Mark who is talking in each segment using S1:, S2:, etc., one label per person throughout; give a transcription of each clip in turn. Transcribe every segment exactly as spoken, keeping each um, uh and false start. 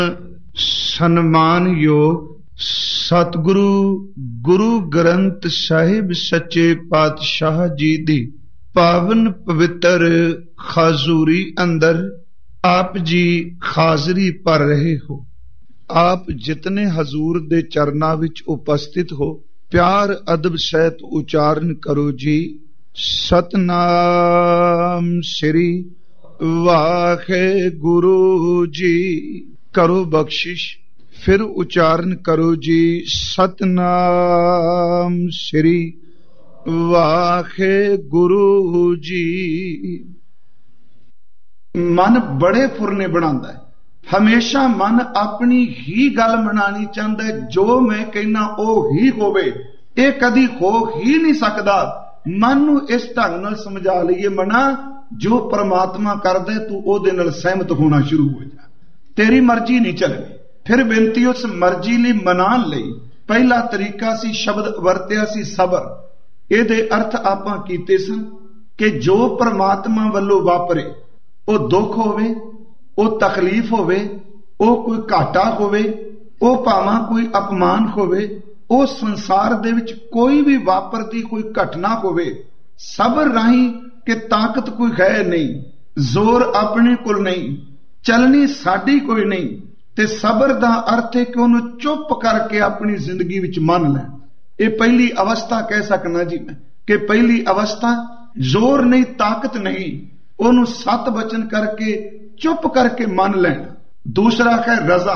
S1: ਸਨਮਾਨਯੋਗ ਸਤਿਗੁਰੂ ਗੁਰੂ ਗ੍ਰੰਥ ਸਾਹਿਬ ਸੱਚੇ ਪਾਤਸ਼ਾਹ ਜੀ ਦੀ ਪਾਵਨ ਪਵਿੱਤਰ ਖਾਜ਼ੂਰੀ ਅੰਦਰ ਆਪ ਜੀ ਹਾਜ਼ਰੀ ਭਰ ਰਹੇ ਹੋ। ਆਪ ਜਿਤਨੇ ਹਜ਼ੂਰ ਦੇ ਚਰਨਾਂ ਵਿੱਚ ਉਪਸਥਿਤ ਹੋ, ਪਿਆਰ ਅਦਬ ਸਹਿਤ ਉਚਾਰਨ ਕਰੋ ਜੀ। ਸਤਨਾਮ ਸ੍ਰੀ ਵਾਹਿਗੁਰੂ ਜੀ। ਕਰੋ ਬਖਸ਼ਿਸ਼, ਫਿਰ ਉਚਾਰਨ ਕਰੋ ਜੀ। ਸਤਨਾਮ ਸ੍ਰੀ ਵਾਹਿਗੁਰੂ ਜੀ। ਮਨ ਬੜੇ ਫੁਰਨੇ ਬਣਾਉਂਦਾ ਹੈ, ਹਮੇਸ਼ਾ ਮਨ ਆਪਣੀ ਹੀ ਗੱਲ ਮਨਾਣੀ ਚਾਹੁੰਦਾ ਹੈ। ਜੋ ਮੈਂ ਕਹਿਣਾ ਉਹ ਹੀ ਹੋਵੇ, ਇਹ ਕਦੀ ਹੋ ਹੀ ਨਹੀਂ ਸਕਦਾ। ਮਨ ਨੂੰ ਇਸ ਢੰਗ ਨਾਲ ਸਮਝਾ ਲਈਏ, ਮਨਾ ਜੋ ਪ੍ਰਮਾਤਮਾ ਕਰਦਾ ਤੂੰ ਉਹਦੇ ਨਾਲ ਸਹਿਮਤ ਹੋਣਾ ਸ਼ੁਰੂ ਹੋ ਜਾ, ਤੇਰੀ ਮਰਜ਼ੀ ਨਹੀਂ ਚੱਲਣੀ। ਫਿਰ ਬੇਨਤੀ ਉਸ ਮਰਜ਼ੀ ਲਈ ਮਨਾਉਣ ਲਈ ਪਹਿਲਾ ਤਰੀਕਾ ਸੀ, ਸ਼ਬਦ ਵਰਤਿਆ ਸੀ ਸਬਰ। ਇਹਦੇ ਅਰਥ ਆਪਾਂ ਕੀਤੇ ਸਨ ਕਿ ਜੋ ਪ੍ਰਮਾਤਮਾ ਵੱਲੋਂ ਵਾਪਰੇ, ਉਹ ਦੁੱਖ ਹੋਵੇ, ਉਹ ਤਕਲੀਫ ਹੋਵੇ, ਉਹ ਕੋਈ ਘਾਟਾ ਹੋਵੇ, ਉਹ ਭਾਵੇਂ ਕੋਈ ਅਪਮਾਨ ਹੋਵੇ, ਉਹ ਸੰਸਾਰ ਦੇ ਵਿੱਚ ਕੋਈ ਵੀ ਵਾਪਰਦੀ ਕੋਈ ਘਟਨਾ ਹੋਵੇ, ਸਬਰ ਰਾਹੀਂ ਕਿ ਤਾਕਤ ਕੋਈ ਹੈ ਨਹੀਂ, ਜ਼ੋਰ ਆਪਣੇ ਕੋਲ ਨਹੀਂ, ਚੱਲਣੀ ਸਾਡੀ ਕੋਈ ਨਹੀਂ। ਤੇ ਸਬਰ ਦਾ ਅਰਥ ਹੈ ਕਿ ਉਹਨੂੰ ਚੁੱਪ ਕਰਕੇ ਆਪਣੀ ਜ਼ਿੰਦਗੀ ਵਿੱਚ ਮੰਨ ਲੈਣ। ਇਹ ਪਹਿਲੀ ਅਵਸਥਾ ਕਹਿ ਸਕਣਾ ਜੀ ਮੈਂ, ਕਿ ਪਹਿਲੀ ਅਵਸਥਾ ਜ਼ੋਰ ਨਹੀਂ, ਤਾਕਤ ਨਹੀਂ, ਉਹਨੂੰ ਸਤ ਬਚਨ ਕਰਕੇ ਚੁੱਪ ਕਰਕੇ ਮੰਨ ਲੈਣਾ। ਦੂਸਰਾ ਹੈ ਰਜ਼ਾ।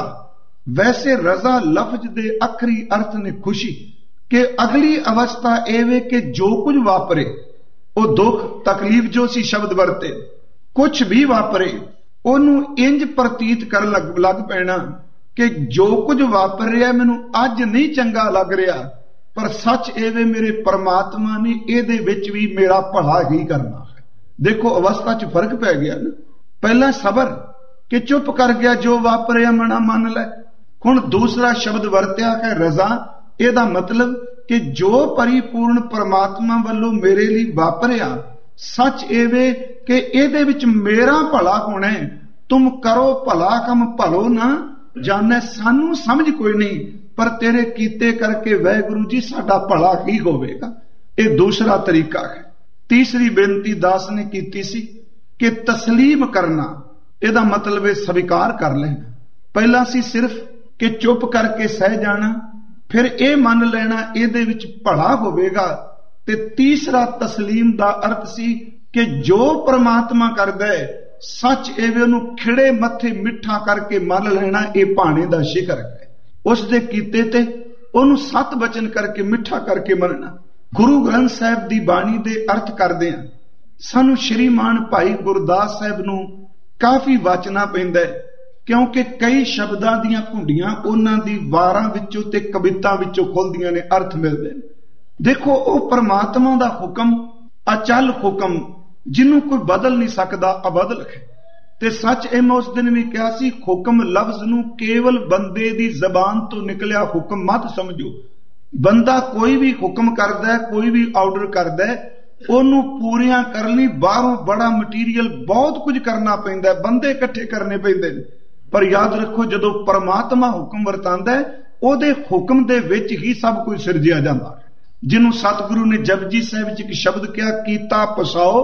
S1: ਵੈਸੇ ਰਜ਼ਾ ਲਫ਼ਜ਼ ਦੇ ਆਖਰੀ ਅਰਥ ਨੇ ਖੁਸ਼ੀ, ਕਿ ਅਗਲੀ ਅਵਸਥਾ ਇਹ ਵੇ ਕਿ ਜੋ ਕੁਝ ਵਾਪਰੇ, ਉਹ ਦੁੱਖ ਤਕਲੀਫ ਜੋ ਸੀ ਸ਼ਬਦ ਵਰਤੇ, ਕੁਝ ਵੀ ਵਾਪਰੇ, ਉਹਨੂੰ ਇੰਜ ਪ੍ਰਤੀਤ ਕਰਨ ਲੱਗ ਲੱਗ ਪੈਣਾ ਕਿ ਜੋ ਕੁਝ ਵਾਪਰ ਰਿਹਾ ਮੈਨੂੰ ਅੱਜ ਨਹੀਂ ਚੰਗਾ ਲੱਗ ਰਿਹਾ, ਪਰ ਸੱਚ ਇਹ ਵੇ ਮੇਰੇ ਪਰਮਾਤਮਾ ਨੇ ਇਹਦੇ ਵਿੱਚ ਵੀ ਮੇਰਾ ਭਲਾ ਹੀ ਕਰਨਾ ਹੈ। ਦੇਖੋ ਅਵਸਥਾ 'ਚ ਫਰਕ ਪੈ ਗਿਆ ਨਾ। ਪਹਿਲਾਂ ਸਬਰ ਕਿ ਚੁੱਪ ਕਰ ਗਿਆ, ਜੋ ਵਾਪਰਿਆ ਮਨਾ ਮੰਨ ਲੈ। ਹੁਣ ਦੂਸਰਾ ਸ਼ਬਦ ਵਰਤਿਆ ਹੈ ਰਜ਼ਾ। ਇਹਦਾ ਮਤਲਬ ਕਿ ਜੋ ਪਰਿਪੂਰਨ ਪਰਮਾਤਮਾ ਵੱਲੋਂ ਮੇਰੇ ਲਈ ਵਾਪਰਿਆ, ਸੱਚ ਇਹ ਵੇ ਕਿ ਇਹਦੇ ਵਿੱਚ ਮੇਰਾ ਭਲਾ ਹੋਣਾ ਹੈ। ਤੁਮ ਕਰੋ ਭਲਾ ਕੰਮ ਭਲੋ ਨਾ ਜਾਣੈ, ਸਾਨੂੰ ਸਮਝ ਕੋਈ ਨਹੀਂ, ਪਰ ਤੇਰੇ ਕੀਤੇ ਕਰਕੇ ਵਾਹਿਗੁਰੂ ਜੀ ਸਾਡਾ ਭਲਾ ਹੀ ਹੋਵੇਗਾ। ਇਹ ਦੂਸਰਾ ਤਰੀਕਾ ਹੈ। ਤੀਸਰੀ ਬੇਨਤੀ ਦਾਸ ਨੇ ਕੀਤੀ ਸੀ ਕਿ ਤਸਲੀਮ ਕਰਨਾ। ਇਹਦਾ ਮਤਲਬ ਹੈ ਸਵੀਕਾਰ ਕਰ ਲੈਣਾ। ਪਹਿਲਾਂ ਸੀ ਸਿਰਫ ਕਿ ਚੁੱਪ ਕਰਕੇ ਸਹਿ ਜਾਣਾ, ਫਿਰ ਇਹ ਮੰਨ ਲੈਣਾ ਇਹਦੇ ਵਿੱਚ ਭਲਾ ਹੋਵੇਗਾ। ਤੇ ਤੀਸਰਾ ਤਸਲੀਮ ਦਾ ਅਰਥ ਸੀ ਕਿ ਜੋ ਪ੍ਰਮਾਤਮਾ ਕਰਦਾ ਹੈ, ਸੱਚ ਇਹ ਵੀ ਉਹਨੂੰ ਖਿੜੇ ਮੱਥੇ ਮਿੱਠਾ ਕਰਕੇ ਮੰਨ ਲੈਣਾ। ਇਹ ਭਾਣੇ ਦਾ ਸ਼ਿਖਰ ਹੈ। ਉਸ ਦੇ ਕੀਤੇ ਤੇ ਉਹਨੂੰ ਸਤ ਬਚਨ ਕਰਕੇ ਮਿੱਠਾ ਕਰਕੇ ਮੰਨਣਾ। ਗੁਰੂ ਗ੍ਰੰਥ ਸਾਹਿਬ ਦੀ ਬਾਣੀ ਦੇ ਅਰਥ ਕਰਦੇ ਹਾਂ, ਸਾਨੂੰ ਸ਼੍ਰੀਮਾਨ ਭਾਈ ਗੁਰਦਾਸ ਸਾਹਿਬ ਨੂੰ ਕਾਫੀ ਵਾਚਣਾ ਪੈਂਦਾ ਹੈ, ਕਿਉਂਕਿ ਕਈ ਸ਼ਬਦਾਂ ਦੀਆਂ ਘੁੰਡੀਆਂ ਉਹਨਾਂ ਦੀ ਵਾਰਾਂ ਵਿੱਚੋਂ ਤੇ ਕਵਿਤਾ ਵਿੱਚੋਂ ਖੁੱਲਦੀਆਂ ਨੇ, ਅਰਥ ਮਿਲਦੇ ਨੇ। ਦੇਖੋ ਉਹ ਪਰਮਾਤਮਾ ਦਾ ਹੁਕਮ ਅਚਲ ਹੁਕਮ, ਜਿਹਨੂੰ ਕੋਈ ਬਦਲ ਨਹੀਂ ਸਕਦਾ, ਅਬਦਲ ਹੈ। ਤੇ ਸੱਚ ਇਹ ਮੈਂ ਉਸ ਦਿਨ ਵੀ ਕਿਹਾ ਸੀ, ਹੁਕਮ ਲਫ਼ਜ਼ ਨੂੰ ਕੇਵਲ ਬੰਦੇ ਦੀ ਜ਼ਬਾਨ ਤੋਂ ਨਿਕਲਿਆ ਹੁਕਮ ਮਤ ਸਮਝੋ। ਬੰਦਾ ਕੋਈ ਵੀ ਹੁਕਮ ਕਰਦਾ ਹੈ, ਕੋਈ ਵੀ ਆਰਡਰ ਕਰਦਾ ਹੈ, ਉਹਨੂੰ ਪੂਰੀਆਂ ਕਰਨ ਲਈ ਬਾਹਰੋਂ ਬੜਾ ਮਟੀਰੀਅਲ ਬਹੁਤ ਕੁਝ ਕਰਨਾ ਪੈਂਦਾ, ਬੰਦੇ ਇਕੱਠੇ ਕਰਨੇ ਪੈਂਦੇ ਨੇ। ਪਰ ਯਾਦ ਰੱਖੋ, ਜਦੋਂ ਪਰਮਾਤਮਾ ਹੁਕਮ ਵਰਤਾਂਦਾ ਹੈ, ਉਹਦੇ ਹੁਕਮ ਦੇ ਵਿੱਚ ਹੀ ਸਭ ਕੁਝ ਸਿਰਜਿਆ ਜਾਂਦਾ ਹੈ। ਜਿਹਨੂੰ ਸਤਿਗੁਰੂ ਨੇ ਜਪਜੀ ਸਾਹਿਬ ਵਿੱਚ ਇੱਕ ਸ਼ਬਦ ਕਿਹਾ, ਕੀਤਾ ਪਸਾਓ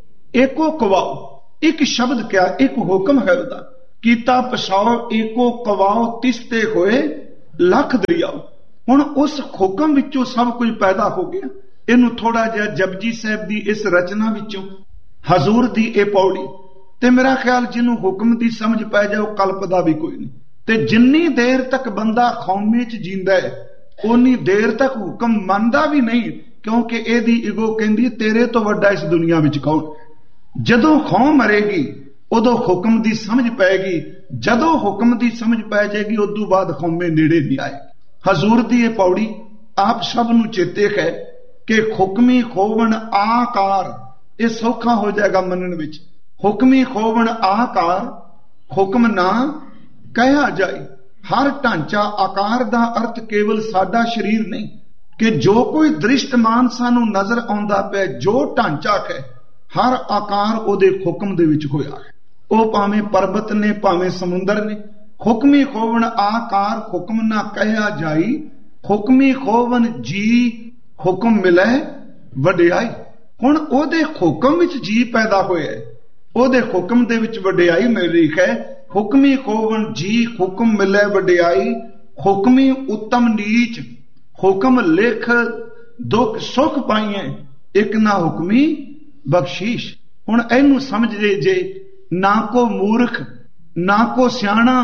S1: ਏਕੋ ਕਵਾਓ। ਇੱਕ ਸ਼ਬਦ ਕਿਹਾ, ਇੱਕ ਹੁਕਮ ਹੈ ਉਹਦਾ, ਕੀਤਾ ਪਸਾਓ ਏਕੋ ਕਵਾਓ, ਤਿਸਤੇ ਹੋਏ ਲੱਖ ਦਰਿਆਓ। ਹੁਣ ਉਸ ਹੁਕਮ ਵਿੱਚੋਂ ਸਭ ਕੁਝ ਪੈਦਾ ਹੋ ਗਿਆ। ਇਹਨੂੰ ਥੋੜਾ ਜਿਹਾ ਜਪਜੀ ਸਾਹਿਬ ਦੀ ਇਸ ਰਚਨਾ ਵਿੱਚੋਂ, ਹਜ਼ੂਰ ਦੀ ਇਹ ਪੌੜੀ, ਤੇ ਮੇਰਾ ਖਿਆਲ ਜਿਹਨੂੰ ਹੁਕਮ ਦੀ ਸਮਝ ਪੈ ਜਾਏ ਉਹ ਕਲਪਦਾ ਵੀ ਕੋਈ ਨਹੀਂ। ਤੇ ਜਿੰਨੀ ਦੇਰ ਤੱਕ ਬੰਦਾ ਖੌਮੇ 'ਚ ਜੀਂਦਾ ਹੈ, ਉਨੀ ਦੇਰ ਤੱਕ ਹੁਕਮ ਮੰਨਦਾ ਵੀ ਨਹੀਂ, ਕਿਉਂਕਿ ਇਹਦੀ ਈਗੋ ਕਹਿੰਦੀ ਤੇਰੇ ਤੋਂ ਵੱਡਾ ਇਸ ਦੁਨੀਆ ਵਿੱਚ ਕੌਣ। ਜਦੋਂ ਖੌਮ ਮਰੇਗੀ ਉਦੋਂ ਹੁਕਮ ਦੀ ਸਮਝ ਪੈਗੀ। ਜਦੋਂ ਹੁਕਮ ਦੀ ਸਮਝ ਪੈ ਜਾਏਗੀ, ਉਦੋਂ ਬਾਅਦ ਖੌਮੇ ਨੇੜੇ ਨਹੀਂ ਆਏਗੀ। ਹਜ਼ੂਰ ਦੀ ਇਹ ਪੌੜੀ ਆਪ ਸਭ ਨੂੰ ਚੇਤੇ ਹੈ ਕਿ ਹੁਕਮੀ ਖੋਵਣ ਆਕਾਰ, ਇਹ ਸੌਖਾ ਹੋ ਜਾਏਗਾ ਮੰਨਣ ਵਿੱਚ। ਹੁਕਮੀ ਖੋਵਣ ਆਕਾਰ, ਹੁਕਮ ਨਾ ਕਹਿਆ ਜਾਏ। ਹਰ ਢਾਂਚਾ ਆਕਾਰ ਦਾ ਅਰਥ ਕੇਵਲ ਸਾਡਾ ਸਰੀਰ ਨਹੀਂ, ਕਿ ਜੋ ਕੋਈ ਦ੍ਰਿਸ਼ਟਮਾਨ ਸਾਨੂੰ ਨਜ਼ਰ ਆਉਂਦਾ ਪਿਆ, ਜੋ ਢਾਂਚਾ ਹੈ, ਹਰ ਆਕਾਰ ਉਹਦੇ ਹੁਕਮ ਦੇ ਵਿੱਚ ਹੋਇਆ ਹੈ। ਉਹ ਭਾਵੇਂ ਪਰਬਤ ਨੇ, ਭਾਵੇਂ ਸਮੁੰਦਰ ਨੇ, ਹੁਕਮੀ ਖੋਵਣ ਆਕਾਰ ਹੁਕਮ ਨਾ ਕਹਿਆ ਜਾਈ, ਹੁਕਮੀ ਖੋਵਣ ਜੀ ਹੁਕਮ ਮਿਲੇ ਵਡਿਆਈ। ਹੁਣ ਉਹਦੇ ਹੁਕਮ ਵਿੱਚ ਜੀ ਪੈਦਾ ਹੋਇਆ, ਉਹਦੇ ਹੁਕਮ ਦੇ ਵਿੱਚ ਵਡਿਆਈ ਮਿਲ ਰਹੀ ਹੈ। ਹੁਕਮੀ ਖੋਵਣ ਜੀ ਹੁਕਮ ਮਿਲੇ ਵਡਿਆਈ, ਹੁਕਮੀ ਉੱਤਮ ਨੀਚ ਹੁਕਮ ਲਿਖ ਦੁੱਖ ਸੁਖ ਪਾਈਏ, ਇੱਕ ਨਾ ਹੁਕਮੀ ਬਖਸ਼ੀਸ਼। ਹੁਣ ਇਹਨੂੰ ਸਮਝਦੇ ਜੇ ਨਾ ਕੋ ਮੂਰਖ ਨਾ ਕੋ ਸਿਆਣਾ,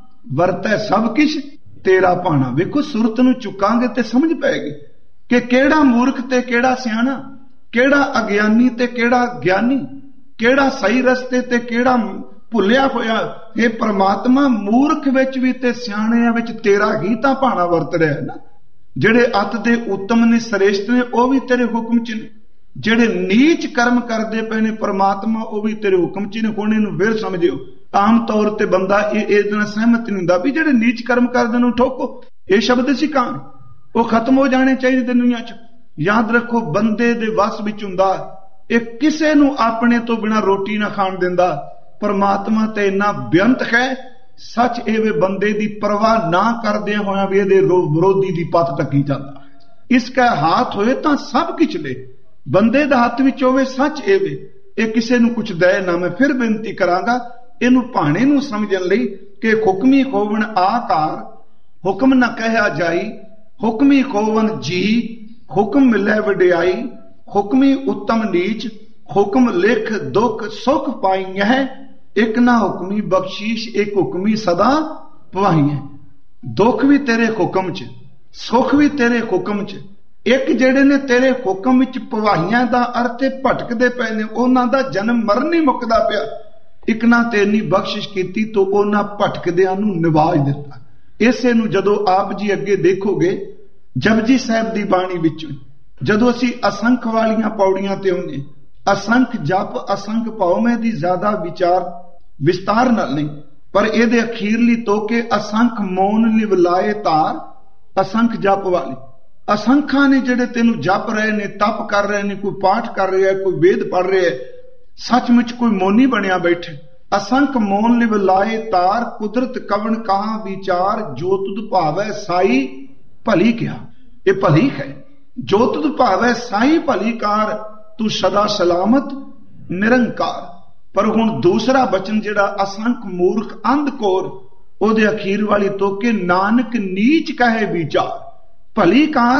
S1: ਵਰਤੈ ਸਭ ਕਿਛ ਤੇਰਾ ਭਾਣਾ। ਵੇਖੋ ਸੁਰਤ ਨੂੰ ਚੁੱਕਾਂਗੇ ਤੇ ਸਮਝ ਪਏਗੀ ਕਿ ਕਿਹੜਾ ਮੂਰਖ ਤੇ ਕਿਹੜਾ ਸਿਆਣਾ, ਕਿਹੜਾ ਅਗਿਆਨੀ ਤੇ ਕਿਹੜਾ ਗਿਆਨੀ, ਕਿਹੜਾ ਸਹੀ ਰਸਤੇ ਤੇ ਕਿਹੜਾ ਭੁੱਲਿਆ ਹੋਇਆ। ਇਹ ਪ੍ਰਮਾਤਮਾ ਮੂਰਖ ਵਿੱਚ ਵੀ ਤੇ ਸਿਆਣਿਆਂ ਵਿੱਚ ਤੇਰਾ ਹੀ ਤਾਂ ਭਾਣਾ ਵਰਤ ਰਿਹਾ ਨਾ। ਜਿਹੜੇ ਅੱਤ ਦੇ ਉੱਤਮ ਨੇ ਸ੍ਰੇਸ਼ਟ ਨੇ ਉਹ ਵੀ ਤੇਰੇ ਹੁਕਮ ਚ ਨੇ, ਜਿਹੜੇ ਨੀਚ ਕਰਮ ਕਰਦੇ ਪਏ ਨੇ ਪ੍ਰਮਾਤਮਾ ਉਹ ਵੀ ਤੇਰੇ ਹੁਕਮ ਚ ਨੇ। ਹੁਣ ਇਹਨੂੰ ਫਿਰ ਸਮਝਿਓ, ਆਮ ਤੌਰ ਤੇ ਬੰਦਾ ਇਹ ਇਹਦੇ ਨਾਲ ਸਹਿਮਤ ਨਹੀਂ ਹੁੰਦਾ ਵੀ ਜਿਹੜੇ ਨੀਚ ਕਰਮ ਕਰਦੇ ਨੂੰ ਠੋਕੋ। ਇਹ ਸ਼ਬਦ ਸੀ ਕਾਨ, ਉਹ ਖਤਮ ਹੋ ਜਾਣੇ ਚਾਹੀਦੇ ਦੁਨੀਆ ਚ। ਯਾਦ ਰੱਖੋ ਬੰਦੇ ਦੇ ਵਸ ਵਿੱਚ ਹੁੰਦਾ, ਇਹ ਕਿਸੇ ਨੂੰ ਆਪਣੇ ਤੋਂ ਬਿਨਾਂ ਰੋਟੀ ਨਾ ਖਾਣ ਦਿੰਦਾ। ਪਰਮਾਤਮਾ ਤੇ ਇੰਨਾ ਬੇਅੰਤ ਹੈ, ਸੱਚ ਇਹ ਵੇ ਬੰਦੇ ਦੀ ਪਰਵਾਹ ਨਾ ਕਰਦਿਆਂ ਹੋਇਆ ਵੀ ਇਹਦੇ ਵਿਰੋਧੀ ਦੀ ਪੱਤ ਟੱਕੀ ਜਾਂਦਾ। ਇਸ ਕਾ ਹੱਥ ਹੋਏ ਤਾਂ ਸਭ ਕੁਛ ਲੈ, ਬੰਦੇ ਦਾ ਹੱਥ ਵਿੱਚ ਹੋਵੇ ਸੱਚ ਇਹ ਵੇ, ਇਹ ਕਿਸੇ ਨੂੰ ਕੁਛ ਦੇ ਨਾ। ਮੈਂ ਫਿਰ ਬੇਨਤੀ ਕਰਾਂਗਾ ਇਹਨੂੰ ਭਾਣੇ ਨੂੰ ਸਮਝਣ ਲਈ ਕਿ ਹੁਕਮੀ ਖੋਵਣ ਆਕਾਰ ਹੁਕਮ ਨਾ ਕਹਿਆ ਜਾਈ, ਹੁਕਮੀ ਖੋਵਣ ਜੀ ਹੁਕਮ ਮਿਲੇ ਵਡਿਆਈ, ਹੁਕਮੀ ਉੱਤਮ ਨੀਚ ਹੁਕਮ ਲਿਖ ਦੁੱਖ ਸੁਖ ਪਾਈਐ, ਇੱਕ ਨਾ ਹੁਕਮੀ ਬਖਸ਼ੀਸ਼ ਇੱਕ ਹੁਕਮੀ ਸਦਾ ਪਵਾਈਐ। ਦੁੱਖ ਵੀ ਤੇਰੇ ਹੁਕਮ ਚ, ਸੁਖ ਵੀ ਤੇਰੇ ਹੁਕਮ ਚ। ਇੱਕ ਜਿਹੜੇ ਨੇ ਤੇਰੇ ਹੁਕਮ ਵਿੱਚ ਪਵਾਈਆਂ ਦਾ ਅਰਥ ਭਟਕਦੇ ਪਏ ਨੇ, ਉਹਨਾਂ ਦਾ ਜਨਮ ਮਰਨ ਨਹੀਂ ਮੁੱਕਦਾ ਪਿਆ। ਇੱਕ ਨਾ ਤੇਰੀ ਬਖਸ਼ਿਸ਼ ਕੀਤੀ ਤੋਂ ਉਹਨਾਂ ਭਟਕਦਿਆਂ ਨੂੰ ਨਿਵਾਜ ਦਿੱਤਾ। ਇਸੇ ਨੂੰ ਜਦੋਂ ਆਪ ਜੀ ਅੱਗੇ ਦੇਖੋਗੇ ਜਪਜੀ ਸਾਹਿਬ ਦੀ ਬਾਣੀ ਵਿੱਚ, ਜਦੋਂ ਅਸੀਂ ਅਸੰਖ ਵਾਲੀਆਂ ਪੌੜੀਆਂ ਤੇ ਆਉਂਦੇ, ਅਸੰਖ ਜਪ ਅਸੰਖ ਭਾਵ ਦੀ ਜ਼ਿਆਦਾ ਵਿਚਾਰ ਵਿਸਤਾਰ ਨਾਲ ਨਹੀਂ, ਪਰ ਇਹਦੇ ਅਖੀਰਲੀ ਤੋਕੇ ਅਸੰਖ ਮੌਨ ਲਿਵਲਾਏ ਤਾਰ, ਅਸੰਖ ਜਪ ਵਾਲੀ। ਅਸੰਖਾਂ ਨੇ ਜਿਹੜੇ ਤੈਨੂੰ ਜਪ ਰਹੇ ਨੇ, ਤਪ ਕਰ ਰਹੇ ਨੇ, ਕੋਈ ਪਾਠ ਕਰ ਰਿਹਾ, ਕੋਈ ਵੇਦ ਪੜ ਰਿਹਾ, ਸੱਚਮੁੱਚ ਕੋਈ ਮੋਨੀ ਬਣਿਆ ਬੈਠੇ। ਅਸੰਖ ਮੋਨ ਲਿਵ ਲਾਏ ਤਾਰ, ਕੁਦਰਤ ਕਵਣ ਕਹਾ ਵਿਚਾਰ, ਜੋ ਤੁਧ ਭਾਵੈ ਸਾਈ ਭਲੀ ਕਿਹਾ। ਇਹ ਭਲੀ ਹੈ, ਜੋ ਤੁਧ ਭਾਵੈ ਸਾਈ ਭਲੀ ਕਾਰ, ਤੂੰ ਸਦਾ ਸਲਾਮਤ ਨਿਰੰਕਾਰ। ਪਰ ਹੁਣ ਦੂਸਰਾ ਬਚਨ ਜਿਹੜਾ ਅਸੰਖ ਮੂਰਖ ਅੰਧ ਕੋਰ, ਉਹਦੇ ਅਖੀਰ ਵਾਲੀ ਤੋਕੇ ਨਾਨਕ ਨੀਚ ਕਹੇ ਵਿਚਾਰ। ਭਲੀ ਕਾਰ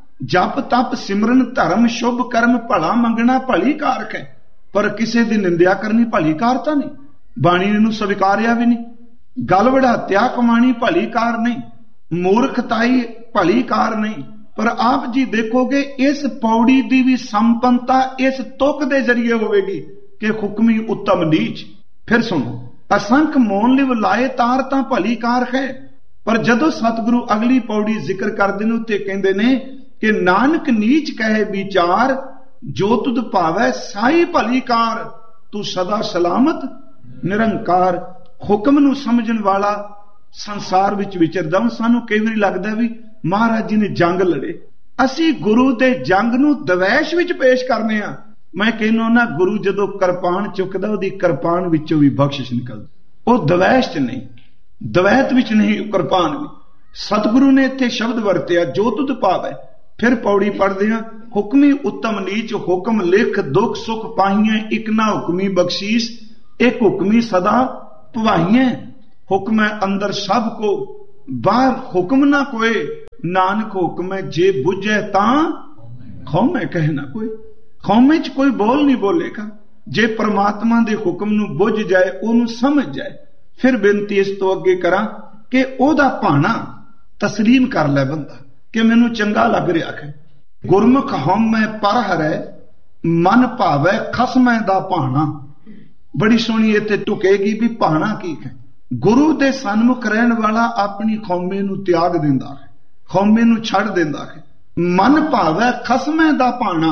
S1: ਜਪ ਤਪ ਸਿਮਰਨ ਧਰਮ ਸ਼ੁਭ ਕਰਮ ਭਲਾ ਮੰਗਣਾ ਭਲੀ ਕਾਰ ਹੈ, ਪਰ ਕਿਸੇ ਦੀ ਨਿੰਦਿਆ ਕਰਨੀ ਭਲੀ ਕਾਰ ਤਾਂ ਨਹੀਂ। ਬਾਣੀ ਨੂੰ ਸਵੀਕਾਰਿਆ ਵੀ ਨਹੀਂ। ਗਲ ਵੜਾਤਿਆ ਕਮਾਣੀ ਭਲੀ ਕਾਰ ਨਹੀਂ, ਮੂਰਖਤਾਈ ਭਲੀ ਕਾਰ ਨਹੀਂ। ਪਰ ਆਪ ਜੀ ਦੇਖੋਗੇ ਇਸ ਪੌੜੀ ਦੀ ਵੀ ਸੰਪੰਨਤਾ ਇਸ ਤੁਕ ਦੇ ਜ਼ਰੀਏ ਹੋਵੇਗੀ ਕਿ ਹੁਕਮੀ ਉੱਤਮ ਨੀਚ। ਫਿਰ ਸੁਣੋ, ਅਸੰਖ ਮੋਨ ਲਿਵ ਲਾਏ ਤਾਰ ਤਾਂ ਭਲੀ ਕਾਰ ਹੈ, ਪਰ ਜਦੋਂ ਸਤਿਗੁਰੂ ਅਗਲੀ ਪੌੜੀ ਜ਼ਿਕਰ ਕਰਦੇ ਨੇ ਉੱਤੇ ਕਹਿੰਦੇ ਨੇ ਕਿ ਨਾਨਕ ਨੀਚ ਕਹੇ ਵਿਚਾਰ, ਜੋ ਤੁਧ ਭਾਵੈ ਸਾਈ ਭਲੀ ਕਾਰ, ਤੂੰ ਸਦਾ ਸਲਾਮਤ ਨਿਰੰਕਾਰ। ਹੁਕਮ ਨੂੰ ਸਮਝਣ ਵਾਲਾ ਸੰਸਾਰ ਵਿੱਚ ਵਿਚਰਦਾ। ਸਾਨੂੰ ਕਈ ਵਾਰੀ ਲੱਗਦਾ ਵੀ ਮਹਾਰਾਜ ਜੀ ਨੇ ਜੰਗ ਲੜੇ, ਅਸੀਂ ਗੁਰੂ ਦੇ ਜੰਗ ਨੂੰ ਦਵੈਸ਼ ਵਿੱਚ ਪੇਸ਼ ਕਰਨੇ ਆ। ਮੈਂ ਕਹਿੰਦਾ ਨਾ, ਗੁਰੂ ਜਦੋਂ ਕਿਰਪਾਨ ਚੁੱਕਦਾ ਉਹਦੀ ਕਿਰਪਾਨ ਵਿੱਚੋਂ ਵੀ ਬਖਸ਼ਿਸ਼ ਨਿਕਲਦੀ। ਉਹ ਦਵੈਸ਼ ਚ ਨਹੀਂ, ਦਵੈਤ ਵਿੱਚ ਨਹੀਂ, ਕਿਰਪਾਨ ਵੀ। ਸਤਿਗੁਰੂ ਨੇ ਇੱਥੇ ਸ਼ਬਦ ਵਰਤਿਆ ਜੋ ਤੁਧ ਭਾਵੈ। ਫਿਰ ਪੌੜੀ ਪੜਦੇ ਆ, ਹੁਕਮੀ ਉੱਤਮ ਨੀਚ ਹੁਕਮ ਲਿਖ ਦੁੱਖ ਸੁਖ ਪਾਈਐ, ਇੱਕ ਨਾ ਹੁਕਮੀ ਬਖਸ਼ੀਸ਼ ਇੱਕ ਹੁਕਮੀ ਸਦਾ ਪਵਾਈਐ। ਹੁਕਮੈ ਅੰਦਰ ਸਭ ਕੋ ਬਾਹਰ ਹੁਕਮ ਨਾ ਕੋਏ, ਨਾਨਕ ਹੁਕਮੈ ਜੇ ਬੁੱਝੈ ਤਾਂ ਖੌਮੈ ਕਹਿ ਨਾ ਕੋਈ। ਖੌਮੇ ਚ ਕੋਈ ਬੋਲ ਨਹੀਂ ਬੋਲੇਗਾ ਜੇ ਪ੍ਰਮਾਤਮਾ ਦੇ ਹੁਕਮ ਨੂੰ ਬੁੱਝ ਜਾਏ, ਉਹਨੂੰ ਸਮਝ ਜਾਏ। ਫਿਰ ਬੇਨਤੀ ਇਸ ਤੋਂ ਅੱਗੇ ਕਰਾਂ ਕਿ ਉਹਦਾ ਭਾਣਾ ਤਸਲੀਮ ਕਰ ਲੈ ਬੰਦਾ ਕਿ ਮੈਨੂੰ ਚੰਗਾ ਲੱਗ ਰਿਹਾ ਹੈ। ਗੁਰਮੁਖ ਹਉਮੈ ਪਰ ਹਰੈ, ਮਨ ਭਾਵੈ ਖਸਮੈ ਦਾ ਭਾਣਾ। ਬੜੀ ਸੋਹਣੀ ਇੱਥੇ ਟੁਕੇਗੀ ਵੀ ਭਾਣਾ ਕੀ ਹੈ। ਗੁਰੂ ਦੇ ਸਨਮੁਖ ਰਹਿਣ ਵਾਲਾ ਆਪਣੀ ਖੌਮੇ ਨੂੰ ਤਿਆਗ ਦਿੰਦਾ ਹੈ, ਖੌਮੇ ਨੂੰ ਛੱਡ ਦਿੰਦਾ ਹੈ। ਮਨ ਭਾਵੈ ਖਸਮੈ ਦਾ ਭਾਣਾ,